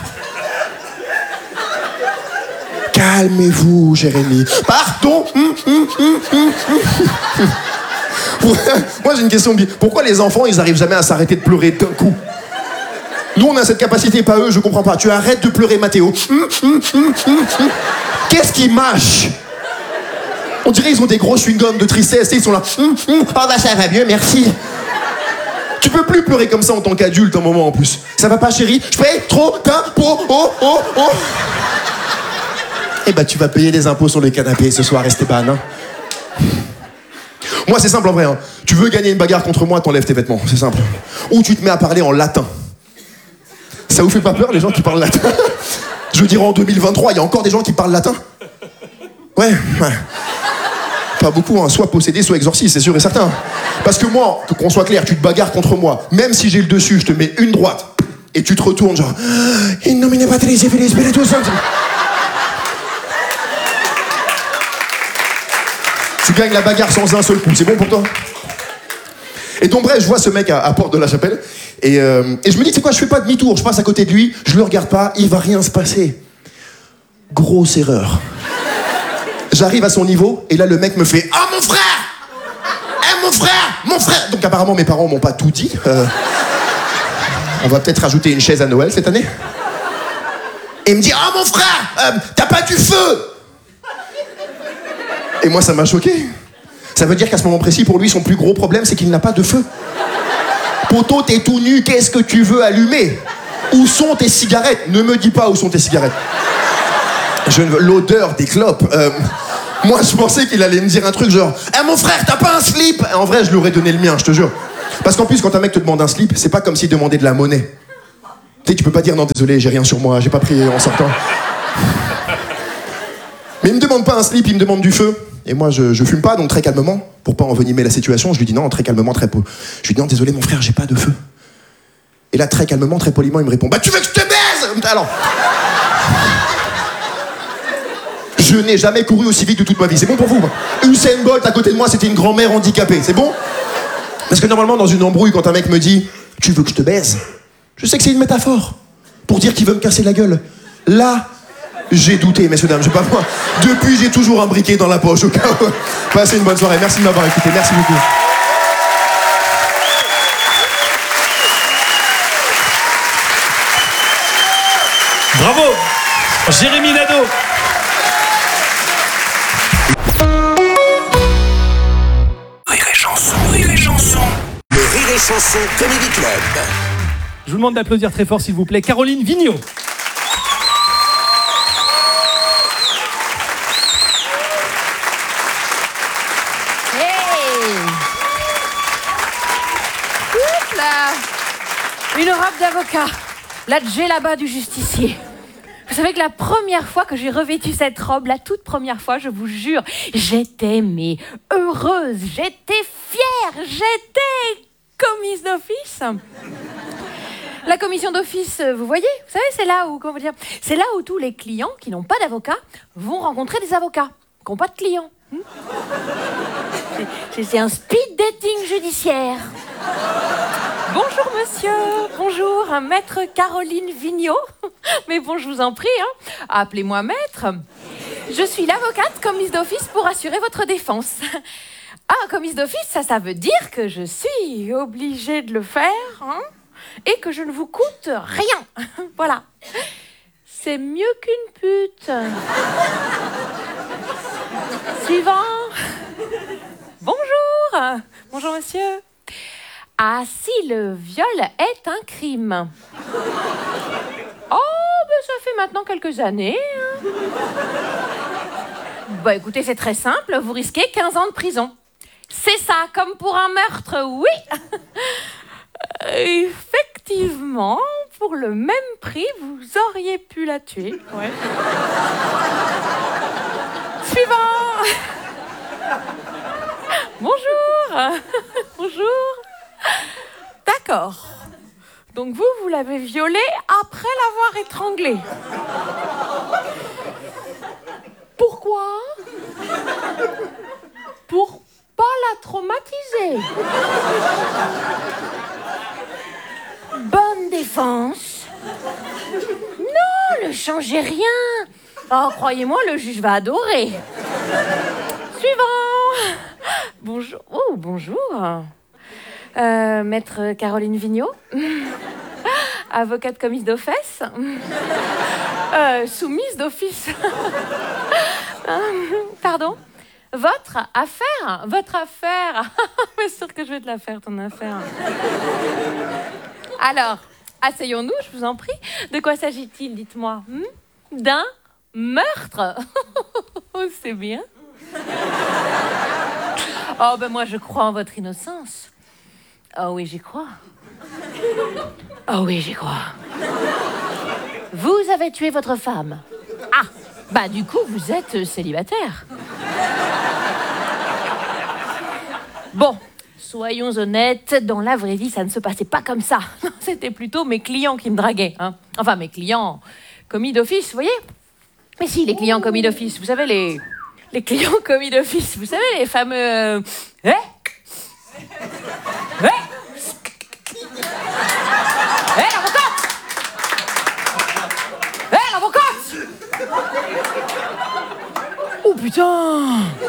Calmez-vous, Jérémy. Pardon. Hum, hum, hum, hum, hum. Moi, j'ai une question. Pourquoi les enfants, ils arrivent jamais à s'arrêter de pleurer d'un coup? Nous, on a cette capacité, pas eux, je comprends pas. Tu arrêtes de pleurer, Mathéo. Hum, hum, hum, hum, hum. Qu'est-ce qui mâche? On dirait qu'ils ont des gros chewing-gums de tristesse et ils sont là. Hum, hum, oh bah ça va mieux, merci. Tu peux plus pleurer comme ça en tant qu'adulte un moment en plus. Ça va pas, chérie? Je paye trop d'impôts. Oh, oh, oh. Eh bah tu vas payer des impôts sur les canapés ce soir, Esteban. Hein. Moi c'est simple en vrai. Hein. Tu veux gagner une bagarre contre moi, t'enlèves tes vêtements. C'est simple. Ou tu te mets à parler en latin. Ça vous fait pas peur les gens qui parlent latin? Je veux dire en deux mille vingt-trois, il y a encore des gens qui parlent latin? Ouais, ouais. Pas beaucoup, hein. Soit possédé, soit exorciste, c'est sûr et certain. Parce que moi, qu'on soit clair, tu te bagarres contre moi, même si j'ai le dessus, je te mets une droite, et tu te retournes genre... In nomine Patris et Filii Spiritus Sancti. Tu gagnes la bagarre sans un seul coup, c'est bon pour toi? Et donc bref, je vois ce mec à, à Porte de la Chapelle, et, euh, et je me dis, tu sais quoi, je fais pas demi-tour, je passe à côté de lui, je le regarde pas, il va rien se passer. Grosse erreur. J'arrive à son niveau, et là, le mec me fait « Ah, mon frère! Eh, mon frère! Mon frère !» Donc, apparemment, mes parents m'ont pas tout dit. Euh, on va peut-être rajouter une chaise à Noël cette année. Et il me dit « Ah, mon frère! Euh, t'as pas du feu !» Et moi, ça m'a choqué. Ça veut dire qu'à ce moment précis, pour lui, son plus gros problème, c'est qu'il n'a pas de feu. Poto, t'es tout nu, qu'est-ce que tu veux allumer? Où sont tes cigarettes? Ne me dis pas où sont tes cigarettes. Je ne veux l'odeur des clopes. Euh, Moi, je pensais qu'il allait me dire un truc genre « Eh mon frère, t'as pas un slip ?» En vrai, je lui aurais donné le mien, je te jure. Parce qu'en plus, quand un mec te demande un slip, c'est pas comme s'il demandait de la monnaie. Tu sais, tu peux pas dire « Non, désolé, j'ai rien sur moi, j'ai pas pris en sortant. » Mais il me demande pas un slip, il me demande du feu. Et moi, je, je fume pas, donc très calmement, pour pas envenimer la situation, je lui dis non, très calmement, très po. Je lui dis non, désolé, mon frère, j'ai pas de feu. Et là, très calmement, très poliment, il me répond, bah tu veux que je te baise? Alors. Je n'ai jamais couru aussi vite de toute ma vie. C'est bon pour vous? Usain Bolt à côté de moi, c'était une grand-mère handicapée. C'est bon? Parce que normalement, dans une embrouille, quand un mec me dit tu veux que je te baise, je sais que c'est une métaphore pour dire qu'il veut me casser la gueule. Là, j'ai douté, messieurs, dames, je sais pas moi. Depuis, j'ai toujours un briquet dans la poche, au cas où. Passez une bonne soirée. Merci de m'avoir écouté. Merci beaucoup. Bravo, Jérémy Nadeau. Rire et chanson, rire et chanson. Le Rire et Chanson Comedy Club. Je vous demande d'applaudir très fort, s'il vous plaît, Caroline Vigneault. Une robe d'avocat, la djellaba du justicier. Vous savez que la première fois que j'ai revêtu cette robe, la toute première fois, je vous jure, j'étais mais heureuse, j'étais fière, j'étais commise d'office. La commission d'office, vous voyez, vous savez, c'est là où, comment dire, c'est là où tous les clients qui n'ont pas d'avocat vont rencontrer des avocats qui n'ont pas de clients. Hmm c'est, c'est un speed dating judiciaire. Bonjour monsieur, bonjour, maître Caroline Vigneault. Mais bon, je vous en prie, hein, appelez-moi maître. Je suis l'avocate commise d'office pour assurer votre défense. Ah, commise d'office, ça, ça veut dire que je suis obligée de le faire, hein, et que je ne vous coûte rien. Voilà. C'est mieux qu'une pute. Suivant. Bonjour. Bonjour monsieur. Ah, si le viol est un crime. Oh, ben ça fait maintenant quelques années. Hein. Bah écoutez, c'est très simple, vous risquez quinze ans de prison. C'est ça, comme pour un meurtre, oui. Effectivement, pour le même prix, vous auriez pu la tuer. Ouais. Suivant. Bonjour. Bonjour. D'accord. Donc vous, vous l'avez violée après l'avoir étranglée. Pourquoi? Pour pas la traumatiser. Bonne défense. Non, ne changez rien. Oh, croyez-moi, le juge va adorer. Suivant. Bonjour. Oh, bonjour. Euh, maître Caroline Vigneault, avocate commise d'office, euh, soumise d'office. Pardon? Votre affaire? Votre affaire? Mais sûr que je vais te la faire, ton affaire. Alors, asseyons-nous, je vous en prie. De quoi s'agit-il, dites-moi? Hmm? D'un meurtre? C'est bien. Oh, ben moi, je crois en votre innocence. Oh oui, j'y crois. Oh oui, j'y crois. Vous avez tué votre femme. Ah, bah du coup, vous êtes célibataire. Bon, soyons honnêtes, dans la vraie vie, ça ne se passait pas comme ça. C'était plutôt mes clients qui me draguaient. Hein. Enfin, mes clients commis d'office, vous voyez? Mais si, les clients commis d'office, vous savez, les... Les clients commis d'office, vous savez, les fameux... Euh... Eh Eh Eh, l'avocate Eh, l'avocate Oh, putain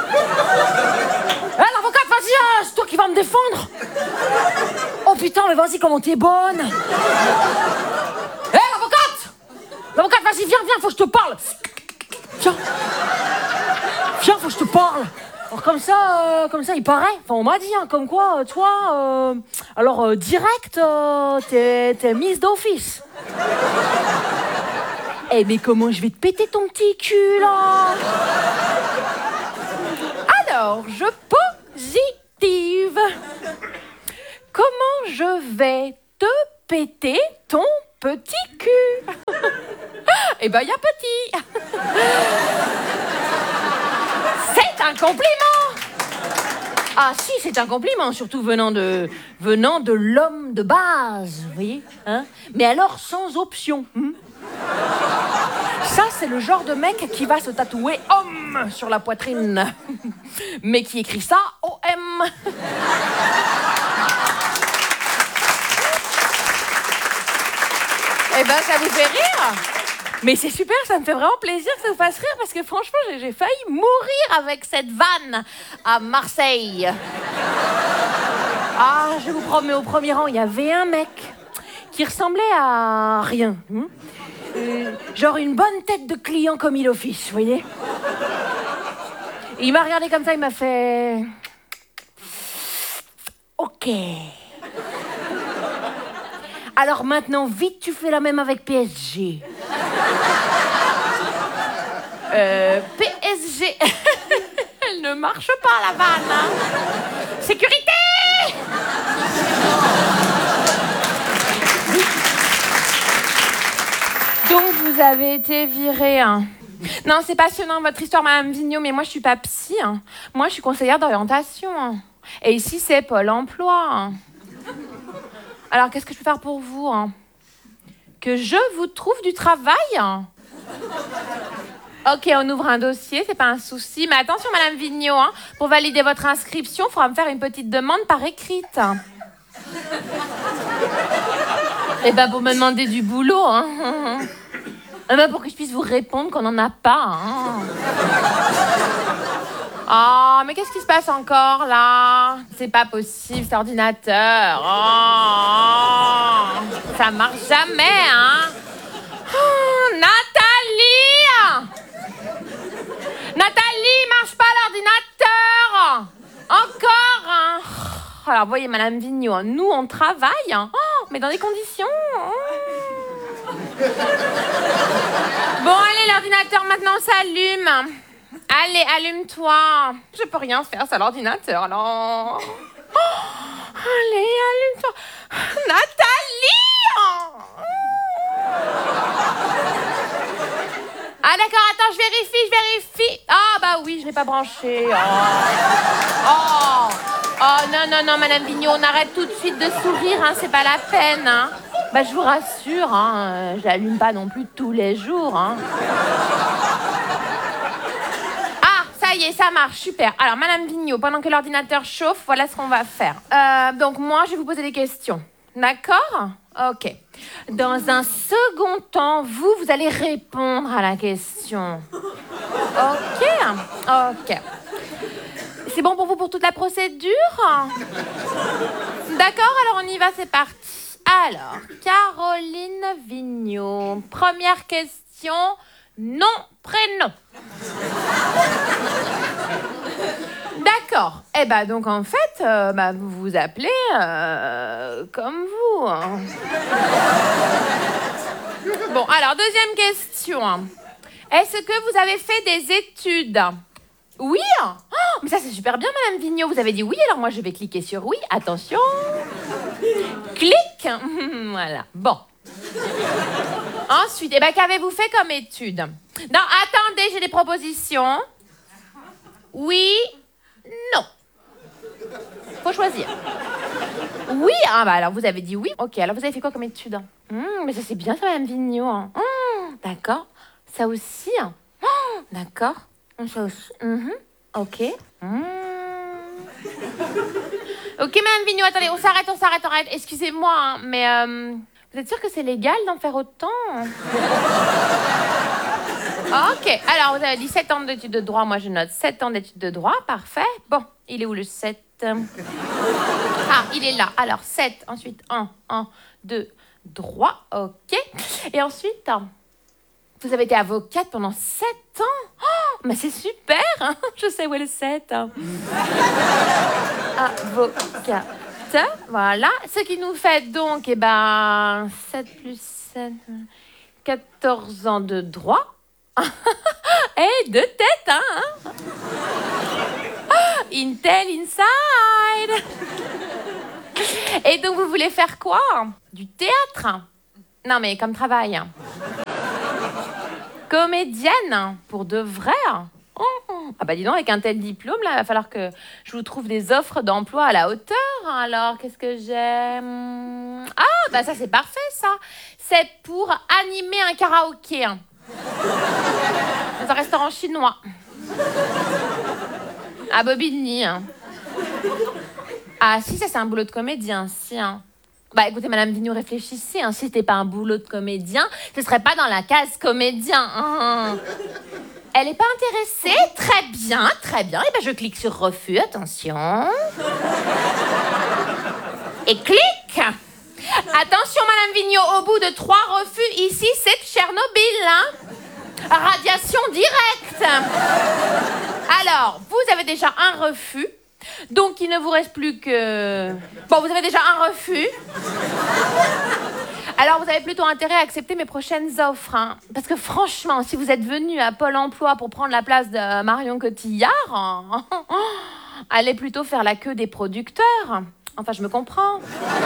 Eh, l'avocate, vas-y, hein, c'est toi qui vas me défendre. Oh, putain, mais vas-y, comment t'es bonne. Eh, l'avocate L'avocate, vas-y, viens, viens, faut que je te parle. Viens Viens, faut que je te parle. Alors comme ça, euh, comme ça, il paraît. Enfin, on m'a dit, hein, comme quoi, euh, toi, euh, alors euh, direct, euh, t'es, t'es mise d'office. Eh mais comment je vais te péter ton petit cul là? gorge positive. Comment je vais te péter ton petit cul? Eh ben, il y a petit. C'est un compliment. Ah si, c'est un compliment, surtout venant de venant de l'homme de base, vous voyez, hein? Mais alors sans option. Hein? Ça, c'est le genre de mec qui va se tatouer homme sur la poitrine, mais qui écrit ça O M. Eh ben, ça vous fait rire? Mais c'est super, ça me fait vraiment plaisir que ça vous fasse rire, parce que franchement, j'ai, j'ai failli mourir avec cette vanne à Marseille. Ah, je vous promets, au premier rang, il y avait un mec qui ressemblait à rien. Hein, euh, genre une bonne tête de client commis d'office, vous voyez. Et il m'a regardé comme ça, il m'a fait... Ok. Alors maintenant, vite, tu fais la même avec P S G. Euh, P S G. Elle ne marche pas, la vanne. Hein. Sécurité! Donc, vous avez été viré. Hein. Non, c'est passionnant, votre histoire, Madame Vigneault, mais moi, je suis pas psy. Hein. Moi, je suis conseillère d'orientation. Hein. Et ici, c'est Pôle emploi. Hein. Alors, qu'est-ce que je peux faire pour vous? Hein? Que je vous trouve du travail? Hein? Ok, on ouvre un dossier, c'est pas un souci. Mais attention, Madame Vigneault, hein, pour valider votre inscription, il faudra me faire une petite demande par écrite. Eh ben, pour me demander du boulot, hein. Eh ben, pour que je puisse vous répondre qu'on n'en a pas, hein. Oh, mais qu'est-ce qui se passe encore, là? C'est pas possible, cet ordinateur. Oh, ça marche jamais, hein? Oh, Nathalie! Nathalie, marche pas l'ordinateur! Encore, hein? Alors, voyez, Madame Vigneault, nous, on travaille, hein? Oh, mais dans des conditions... Oh. Bon, allez, l'ordinateur, maintenant, s'allume. Allez, allume-toi. Je peux rien faire, c'est l'ordinateur, alors. Oh, allez, allume-toi. Nathalie! Ah, d'accord, attends, je vérifie, je vérifie. Ah, bah oui, je l'ai pas branché. Oh. Oh. Oh, non, non, non, Madame Vigneault, on arrête tout de suite de sourire, hein, c'est pas la peine, hein. Bah, je vous rassure, hein, je l'allume pas non plus tous les jours, hein. Ça y est, ça marche, super. Alors, Madame Vigneault, pendant que l'ordinateur chauffe, voilà ce qu'on va faire. Euh, donc, moi, je vais vous poser des questions. D'accord? Ok. Dans un second temps, vous, vous allez répondre à la question. Ok? Ok. C'est bon pour vous pour toute la procédure? D'accord, alors on y va, c'est parti. Alors, Caroline Vigneault, première question, nom, prénom. D'accord. Eh ben donc en fait, euh, bah, vous vous appelez euh, comme vous. Hein. Bon, alors deuxième question. Est-ce que vous avez fait des études? Oui. Oh, mais ça c'est super bien, Madame Vigneault. Vous avez dit oui, alors moi je vais cliquer sur oui. Attention. Clique. Voilà. Bon. Ensuite, eh ben, qu'avez-vous fait comme études? Non, attendez, j'ai des propositions. Oui, non. Faut choisir. Oui, ah bah alors vous avez dit oui. Ok, alors vous avez fait quoi comme études? Mmh, mais ça c'est bien ça, Madame Vigneault. Hein. Mmh, d'accord. Ça aussi. Hein. Oh, d'accord. Ça aussi. Mmh. Ok. Mmh. Ok, Madame Vigneault, attendez, on s'arrête, on s'arrête, on s'arrête. Excusez-moi, hein, mais euh, vous êtes sûre que c'est légal d'en faire autant? Ok, alors vous avez dit sept ans d'études de droit, moi je note sept ans d'études de droit, parfait. Bon, il est où le sept? Ah, il est là. Alors sept, ensuite un, un, deux, droit, ok. Et ensuite, vous avez été avocate pendant sept ans? Oh, mais c'est super, hein. Je sais où est le sept. Avocate, voilà. Ce qui nous fait donc, eh ben, sept plus sept, quatorze ans de droit. Et de tête, hein, hein. Intel Inside. Et donc, vous voulez faire quoi? Du théâtre? Non, mais comme travail. Comédienne? Pour de vrai? Oh. Ah bah dis donc, avec un tel diplôme, là, il va falloir que je vous trouve des offres d'emploi à la hauteur. Alors, qu'est-ce que j'aime? Ah, bah ça, c'est parfait, ça. C'est pour animer un karaoké. Dans un restaurant chinois. À Bobigny. Ah si, ça c'est un boulot de comédien, si. Hein. Bah écoutez, Madame Vigneault, réfléchissez. Hein. Si c'était pas un boulot de comédien, ce serait pas dans la case comédien. Hein. Elle est pas intéressée? Très bien, très bien. Et ben je clique sur refus, attention. Et clique. Attention, Madame Vigneault, au bout de trois refus, ici, c'est Tchernobyl. Hein. Radiation directe. Alors, vous avez déjà un refus. Donc, il ne vous reste plus que... Bon, vous avez déjà un refus. Alors, vous avez plutôt intérêt à accepter mes prochaines offres. Hein. Parce que franchement, si vous êtes venu à Pôle emploi pour prendre la place de Marion Cotillard, hein, allez plutôt faire la queue des producteurs. Enfin, je me comprends.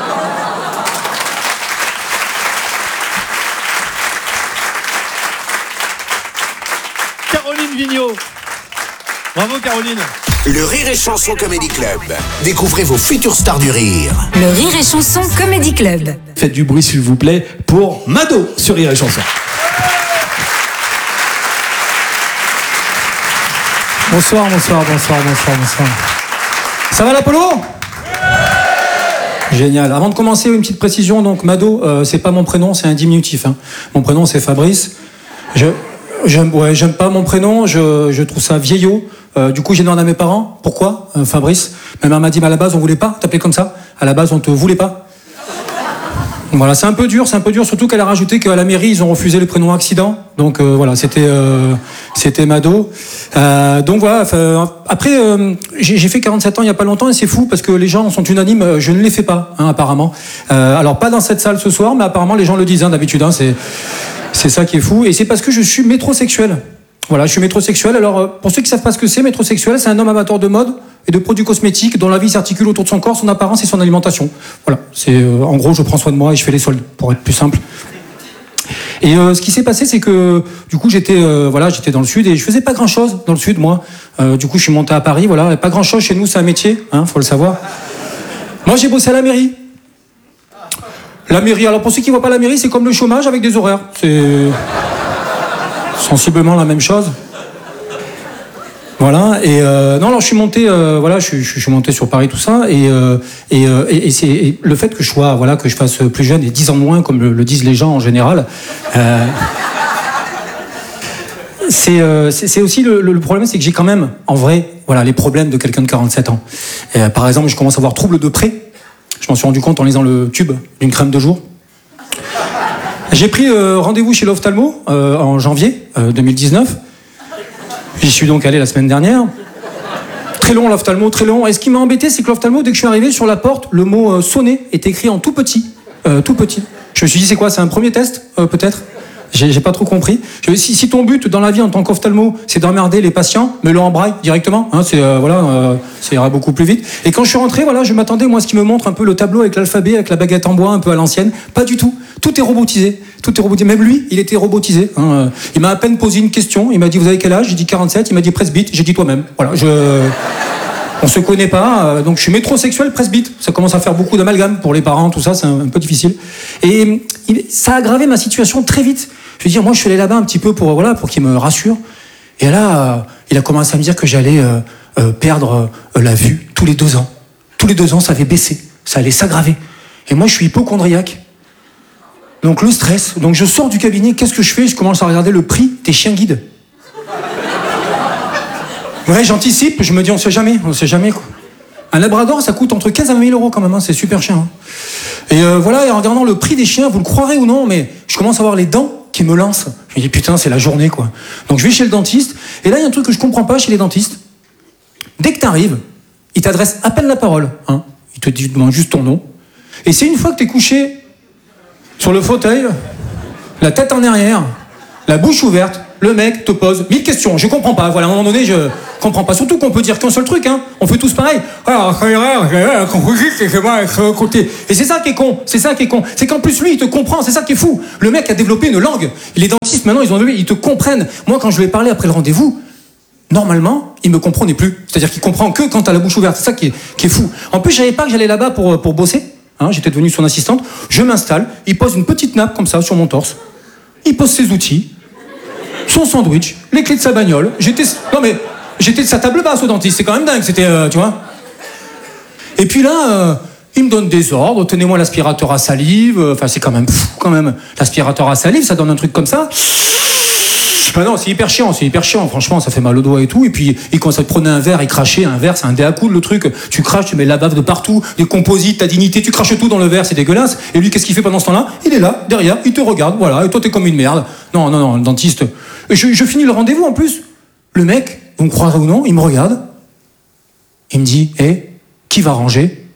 Caroline Vigneault. Bravo, Caroline. Le Rire et Chanson Comedy Club. Découvrez vos futures stars du rire. Le Rire et Chanson Comedy Club. Faites du bruit, s'il vous plaît, pour Mado sur Rire et Chanson. Bonsoir, bonsoir, bonsoir, bonsoir, bonsoir. Ça va l'Apollo ? Génial. Avant de commencer, une petite précision. Donc, Mado, euh, c'est pas mon prénom, c'est un diminutif. Hein. Mon prénom, c'est Fabrice. Je, j'aime, ouais, j'aime pas mon prénom. Je, je trouve ça vieillot. Euh, du coup, j'ai demandé à mes parents. Pourquoi, euh, Fabrice ? Ma mère m'a dit, bah, à la base, on voulait pas t'appeler comme ça. À la base, on te voulait pas. Voilà, c'est un peu dur, c'est un peu dur. Surtout qu'elle a rajouté qu'à la mairie, ils ont refusé le prénom accident. Donc euh, voilà, c'était, euh, c'était Mado. Euh, donc voilà. Après, euh, j'ai, j'ai fait quarante-sept ans il y a pas longtemps et c'est fou parce que les gens sont unanimes. Je ne les fais pas, hein, apparemment. Euh, alors pas dans cette salle ce soir, mais apparemment les gens le disent hein, d'habitude. Hein, c'est, c'est ça qui est fou. Et c'est parce que je suis métrosexuel. Voilà, je suis métrosexuel. Alors, pour ceux qui savent pas ce que c'est, métrosexuel, c'est un homme amateur de mode et de produits cosmétiques dont la vie s'articule autour de son corps, son apparence et son alimentation. Voilà, c'est euh, en gros, je prends soin de moi et je fais les soldes, pour être plus simple. Et euh, ce qui s'est passé, c'est que du coup, j'étais euh, voilà, j'étais dans le sud et je faisais pas grand-chose dans le sud, moi. Euh, du coup, je suis monté à Paris. Voilà, et pas grand-chose chez nous, c'est un métier, hein, faut le savoir. Moi, j'ai bossé à la mairie. La mairie. Alors, pour ceux qui voient pas la mairie, c'est comme le chômage avec des horaires. C'est sensiblement la même chose. Voilà, et euh, non, alors je suis monté, euh, voilà, je, je, je suis monté sur Paris, tout ça, et, euh, et, et, et c'est et le fait que je sois, voilà, que je fasse plus jeune et dix ans moins, comme le, le disent les gens en général, euh, c'est, euh, c'est, c'est aussi le, le problème, c'est que j'ai quand même, en vrai, voilà, les problèmes de quelqu'un de quarante-sept ans. Et, euh, par exemple, je commence à avoir trouble de près. Je m'en suis rendu compte en lisant le tube d'une crème de jour. J'ai pris euh, rendez-vous chez l'ophtalmo euh, en janvier euh, deux mille dix-neuf. J'y suis donc allé la semaine dernière. Très long l'ophtalmo, très long. Et ce qui m'a embêté, c'est que l'ophtalmo, dès que je suis arrivé sur la porte, le mot euh, sonner est écrit en tout petit. Euh, tout petit. Je me suis dit, c'est quoi? C'est un premier test euh, peut-être? J'ai, j'ai pas trop compris. Je, si, si ton but dans la vie en tant qu'ophtalmo, c'est d'emmerder les patients, mets-le en braille directement. Hein, c'est, euh, voilà, euh, ça ira beaucoup plus vite. Et quand je suis rentré, voilà, je m'attendais, moi, à ce qui me montre un peu le tableau avec l'alphabet, avec la baguette en bois, un peu à l'ancienne. Pas du tout. Tout est robotisé. Tout est robotisé. Même lui, il était robotisé. Hein. Il m'a à peine posé une question. Il m'a dit, vous avez quel âge? J'ai dit quarante-sept. Il m'a dit presbyte. J'ai dit toi-même. Voilà, je... On se connaît pas, donc je suis métrosexuel presbyte. Ça commence à faire beaucoup d'amalgame pour les parents, tout ça, c'est un, un peu difficile. Et il, ça a aggravé ma situation très vite. Je veux dire, moi je suis allé là-bas un petit peu pour, voilà, pour qu'il me rassure. Et là, euh, il a commencé à me dire que j'allais euh, euh, perdre euh, la vue tous les deux ans. Tous les deux ans, ça allait baisser, ça allait s'aggraver. Et moi je suis hypochondriaque. Donc le stress. Donc je sors du cabinet, qu'est-ce que je fais? Je commence à regarder le prix des chiens guides. Ouais, j'anticipe, je me dis on sait jamais, on sait jamais quoi. Un labrador, ça coûte entre quinze à vingt mille euros quand même, hein, c'est super cher. Hein. Et euh, voilà, et en regardant le prix des chiens, vous le croirez ou non, mais je commence à voir les dents qui me lancent. Je me dis putain, c'est la journée quoi. Donc je vais chez le dentiste, et là il y a un truc que je comprends pas chez les dentistes. Dès que t'arrives, ils t'adressent à peine la parole, hein. Ils te demandent juste ton nom. Et c'est une fois que t'es couché sur le fauteuil, la tête en arrière, la bouche ouverte, le mec te pose mille questions, je comprends pas, voilà, à un moment donné, je... Je comprends pas. Surtout qu'on peut dire qu'un seul truc, hein. On fait tous pareil. Et c'est ça qui est con. C'est ça qui est con. C'est qu'en plus, lui, il te comprend. C'est ça qui est fou. Le mec a développé une langue. Les dentistes, maintenant, ils ont ils te comprennent. Moi, quand je lui ai parlé après le rendez-vous, normalement, il me comprenait plus. C'est-à-dire qu'il comprend que quand t'as la bouche ouverte. C'est ça qui est, qui est fou. En plus, je savais pas que j'allais là-bas pour, pour bosser. Hein, j'étais devenu son assistante. Je m'installe. Il pose une petite nappe comme ça sur mon torse. Il pose ses outils, son sandwich, les clés de sa bagnole. J'étais, non mais, j'étais de sa table basse au dentiste. C'est quand même dingue. C'était, euh, tu vois. Et puis là, euh, il me donne des ordres. Tenez-moi l'aspirateur à salive. Enfin, c'est quand même fou, quand même. L'aspirateur à salive, ça donne un truc comme ça. Ben non, c'est hyper chiant, c'est hyper chiant, franchement, ça fait mal au doigt et tout. Et puis, il commence à te prendre un verre, il crachait, un verre, c'est un dé à coude le truc. Tu craches, tu mets de la bave de partout, des composites, ta dignité, tu craches tout dans le verre, c'est dégueulasse. Et lui, qu'est-ce qu'il fait pendant ce temps-là? Il est là, derrière, il te regarde, voilà, et toi, t'es comme une merde. Non, non, non, le dentiste. Et je, je finis le rendez-vous en plus. Le mec, vous me croirez ou non, il me regarde. Il me dit, hé, hey, qui va ranger?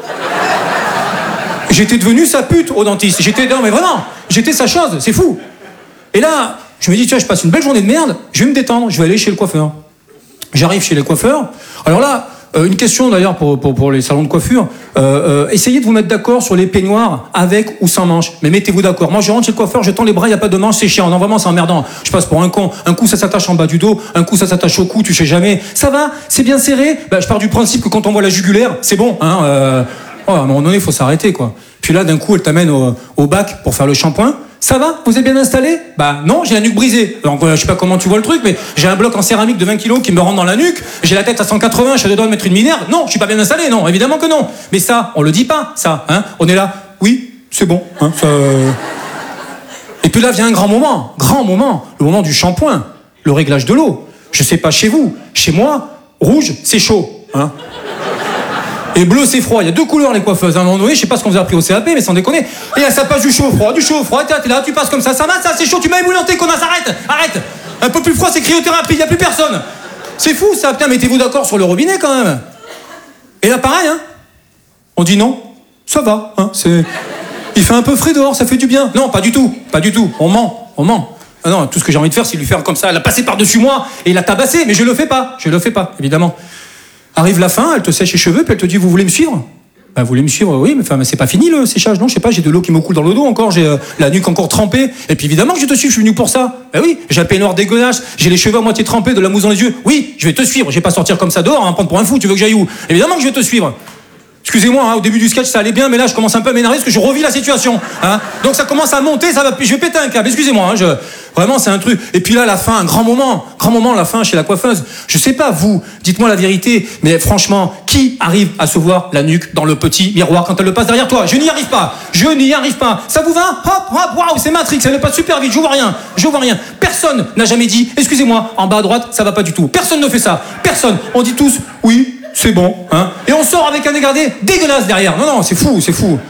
J'étais devenu sa pute au dentiste. J'étais, non, mais vraiment, j'étais sa chose, c'est fou. Et là, je me dis, tu vois, je passe une belle journée de merde, je vais me détendre, je vais aller chez le coiffeur. J'arrive chez les coiffeurs. Alors là, euh, une question d'ailleurs pour, pour, pour les salons de coiffure. Euh, euh, essayez de vous mettre d'accord sur les peignoirs avec ou sans manches. Mais mettez-vous d'accord. Moi, je rentre chez le coiffeur, je tends les bras, il n'y a pas de manches, c'est chiant. Non, vraiment, c'est emmerdant. Je passe pour un con. Un coup, ça s'attache en bas du dos, un coup, ça s'attache au cou, tu sais jamais. Ça va? C'est bien serré? Bah, je pars du principe que quand on voit la jugulaire, c'est bon. Hein, euh... oh, à un moment donné, il faut s'arrêter, quoi. Puis là, d'un coup, elle t'amène au, au bac pour faire le shampoing. Ça va? Vous êtes bien installé? Bah non, j'ai la nuque brisée. Donc euh, je sais pas comment tu vois le truc, mais j'ai un bloc en céramique de vingt kilos qui me rentre dans la nuque, j'ai la tête à cent quatre-vingts, je suis à deux doigts de mettre une minerve. Non, je suis pas bien installé, non, évidemment que non. Mais ça, on le dit pas, ça, hein. On est là, oui, c'est bon, hein, ça... Et puis là vient un grand moment, grand moment, le moment du shampoing, le réglage de l'eau. Je sais pas chez vous, chez moi, rouge, c'est chaud, hein. Et bleu, c'est froid. Il y a deux couleurs, les coiffeuses. À un moment donné, je sais pas ce qu'on vous a appris au C A P, mais sans déconner. Et là, ça passe du chaud au froid, du chaud au froid. T'es là, tu passes comme ça. Ça va, ça, c'est chaud. Tu m'as ébouillanté, connasse. Arrête, arrête. Un peu plus froid, c'est cryothérapie. Il y a plus personne. C'est fou, ça. Putain, mettez-vous d'accord sur le robinet, quand même. Et là, pareil, hein. On dit non. Ça va, hein. C'est... Il fait un peu frais dehors, ça fait du bien. Non, pas du tout. Pas du tout. On ment. On ment. Ah non, tout ce que j'ai envie de faire, c'est lui faire comme ça. Elle a passé par-dessus moi et il a tabassé. Mais je le fais pas. Je le fais pas, évidemment. Arrive la fin, elle te sèche les cheveux, puis elle te dit, vous voulez me suivre? Bah, vous voulez me suivre? Oui, mais, enfin, mais c'est pas fini le séchage, non? Je sais pas, j'ai de l'eau qui me coule dans le dos encore, j'ai euh, la nuque encore trempée. Et puis évidemment que je te suis, je suis venu pour ça. Bah oui, j'ai un peignoir dégueulasse, j'ai les cheveux à moitié trempés, de la mousse dans les yeux. Oui, je vais te suivre, je vais pas sortir comme ça dehors, hein, prendre pour un fou, tu veux que j'aille où? Évidemment que je vais te suivre. Excusez-moi, hein, au début du sketch ça allait bien, mais là je commence un peu à m'énerver parce que je revis la situation. Hein. Donc ça commence à monter, ça va, je vais péter un câble. Excusez-moi, hein, je... vraiment c'est un truc. Et puis là la fin, un grand moment, grand moment la fin chez la coiffeuse. Je sais pas vous, dites-moi la vérité, mais franchement, qui arrive à se voir la nuque dans le petit miroir quand elle le passe derrière toi? Je n'y arrive pas, je n'y arrive pas. Ça vous va? Hop, hop, waouh, c'est Matrix, ça ne passe super vite, je vois rien, je vois rien. Personne n'a jamais dit, excusez-moi, en bas à droite, ça va pas du tout. Personne ne fait ça, personne. On dit tous, oui. C'est bon, hein. Et on sort avec un dégradé dégueulasse derrière. Non, non, c'est fou, c'est fou.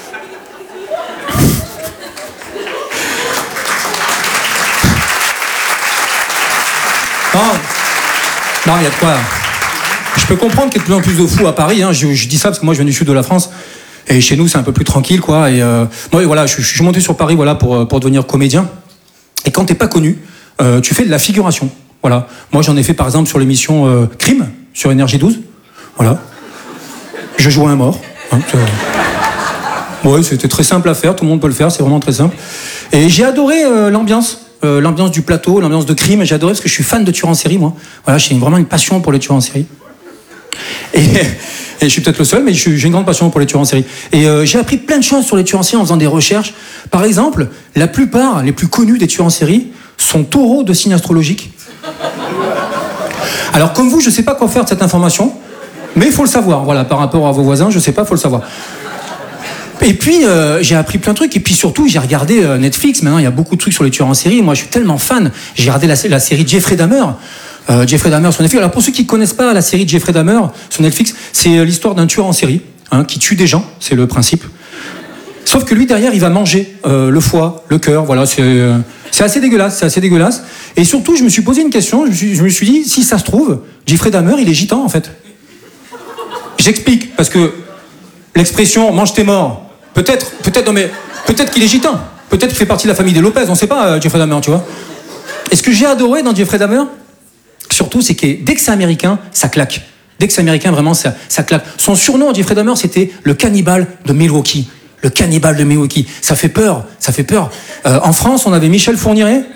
Non, non, il y a de quoi. Je peux comprendre qu'il y ait de plus en plus de fous à Paris. Hein. Je, je dis ça parce que moi, je viens du sud de la France. Et chez nous, c'est un peu plus tranquille, quoi. Et euh, moi, voilà, je, je suis monté sur Paris, voilà, pour, pour devenir comédien. Et quand t'es pas connu, euh, tu fais de la figuration. Voilà. Moi, j'en ai fait, par exemple, sur l'émission euh, Crime, sur Énergie douze. Voilà. Je jouais un mort. Hein, ouais, c'était très simple à faire, tout le monde peut le faire, c'est vraiment très simple. Et j'ai adoré euh, l'ambiance, euh, l'ambiance du plateau, l'ambiance de Crime. J'ai adoré parce que je suis fan de tueurs en série, moi. Voilà, j'ai vraiment une passion pour les tueurs en série. Et, et je suis peut-être le seul, mais j'ai une grande passion pour les tueurs en série. Et euh, j'ai appris plein de choses sur les tueurs en série en faisant des recherches. Par exemple, la plupart, les plus connus des tueurs en série sont taureaux de signes astrologiques. Alors, comme vous, je sais pas quoi faire de cette information. Mais il faut le savoir, voilà, par rapport à vos voisins, je sais pas, il faut le savoir. Et puis, euh, j'ai appris plein de trucs, et puis surtout, j'ai regardé euh, Netflix, maintenant il y a beaucoup de trucs sur les tueurs en série, moi je suis tellement fan, j'ai regardé la, la série Jeffrey Dahmer, euh, Jeffrey Dahmer sur Netflix. Alors pour ceux qui ne connaissent pas la série Jeffrey Dahmer sur Netflix, c'est euh, l'histoire d'un tueur en série, hein, qui tue des gens, c'est le principe. Sauf que lui, derrière, il va manger euh, le foie, le cœur, voilà, c'est... Euh, C'est assez dégueulasse, c'est assez dégueulasse. Et surtout, je me suis posé une question, je me suis, je me suis dit, si ça se trouve, Jeffrey Dahmer, il est gitan, en fait. J'explique, parce que l'expression « mange tes morts », peut-être, peut-être, non mais, peut-être qu'il est gitan, peut-être qu'il fait partie de la famille des Lopez, on sait pas, euh, Jeffrey Dahmer, tu vois. Et ce que j'ai adoré dans Jeffrey Dahmer, surtout, c'est que dès que c'est américain, ça claque. Dès que c'est américain, vraiment, ça, ça claque. Son surnom, Jeffrey Dahmer, c'était le cannibale de Milwaukee. Le cannibale de Milwaukee. Ça fait peur, ça fait peur. Euh, en France, on avait Michel Fourniret.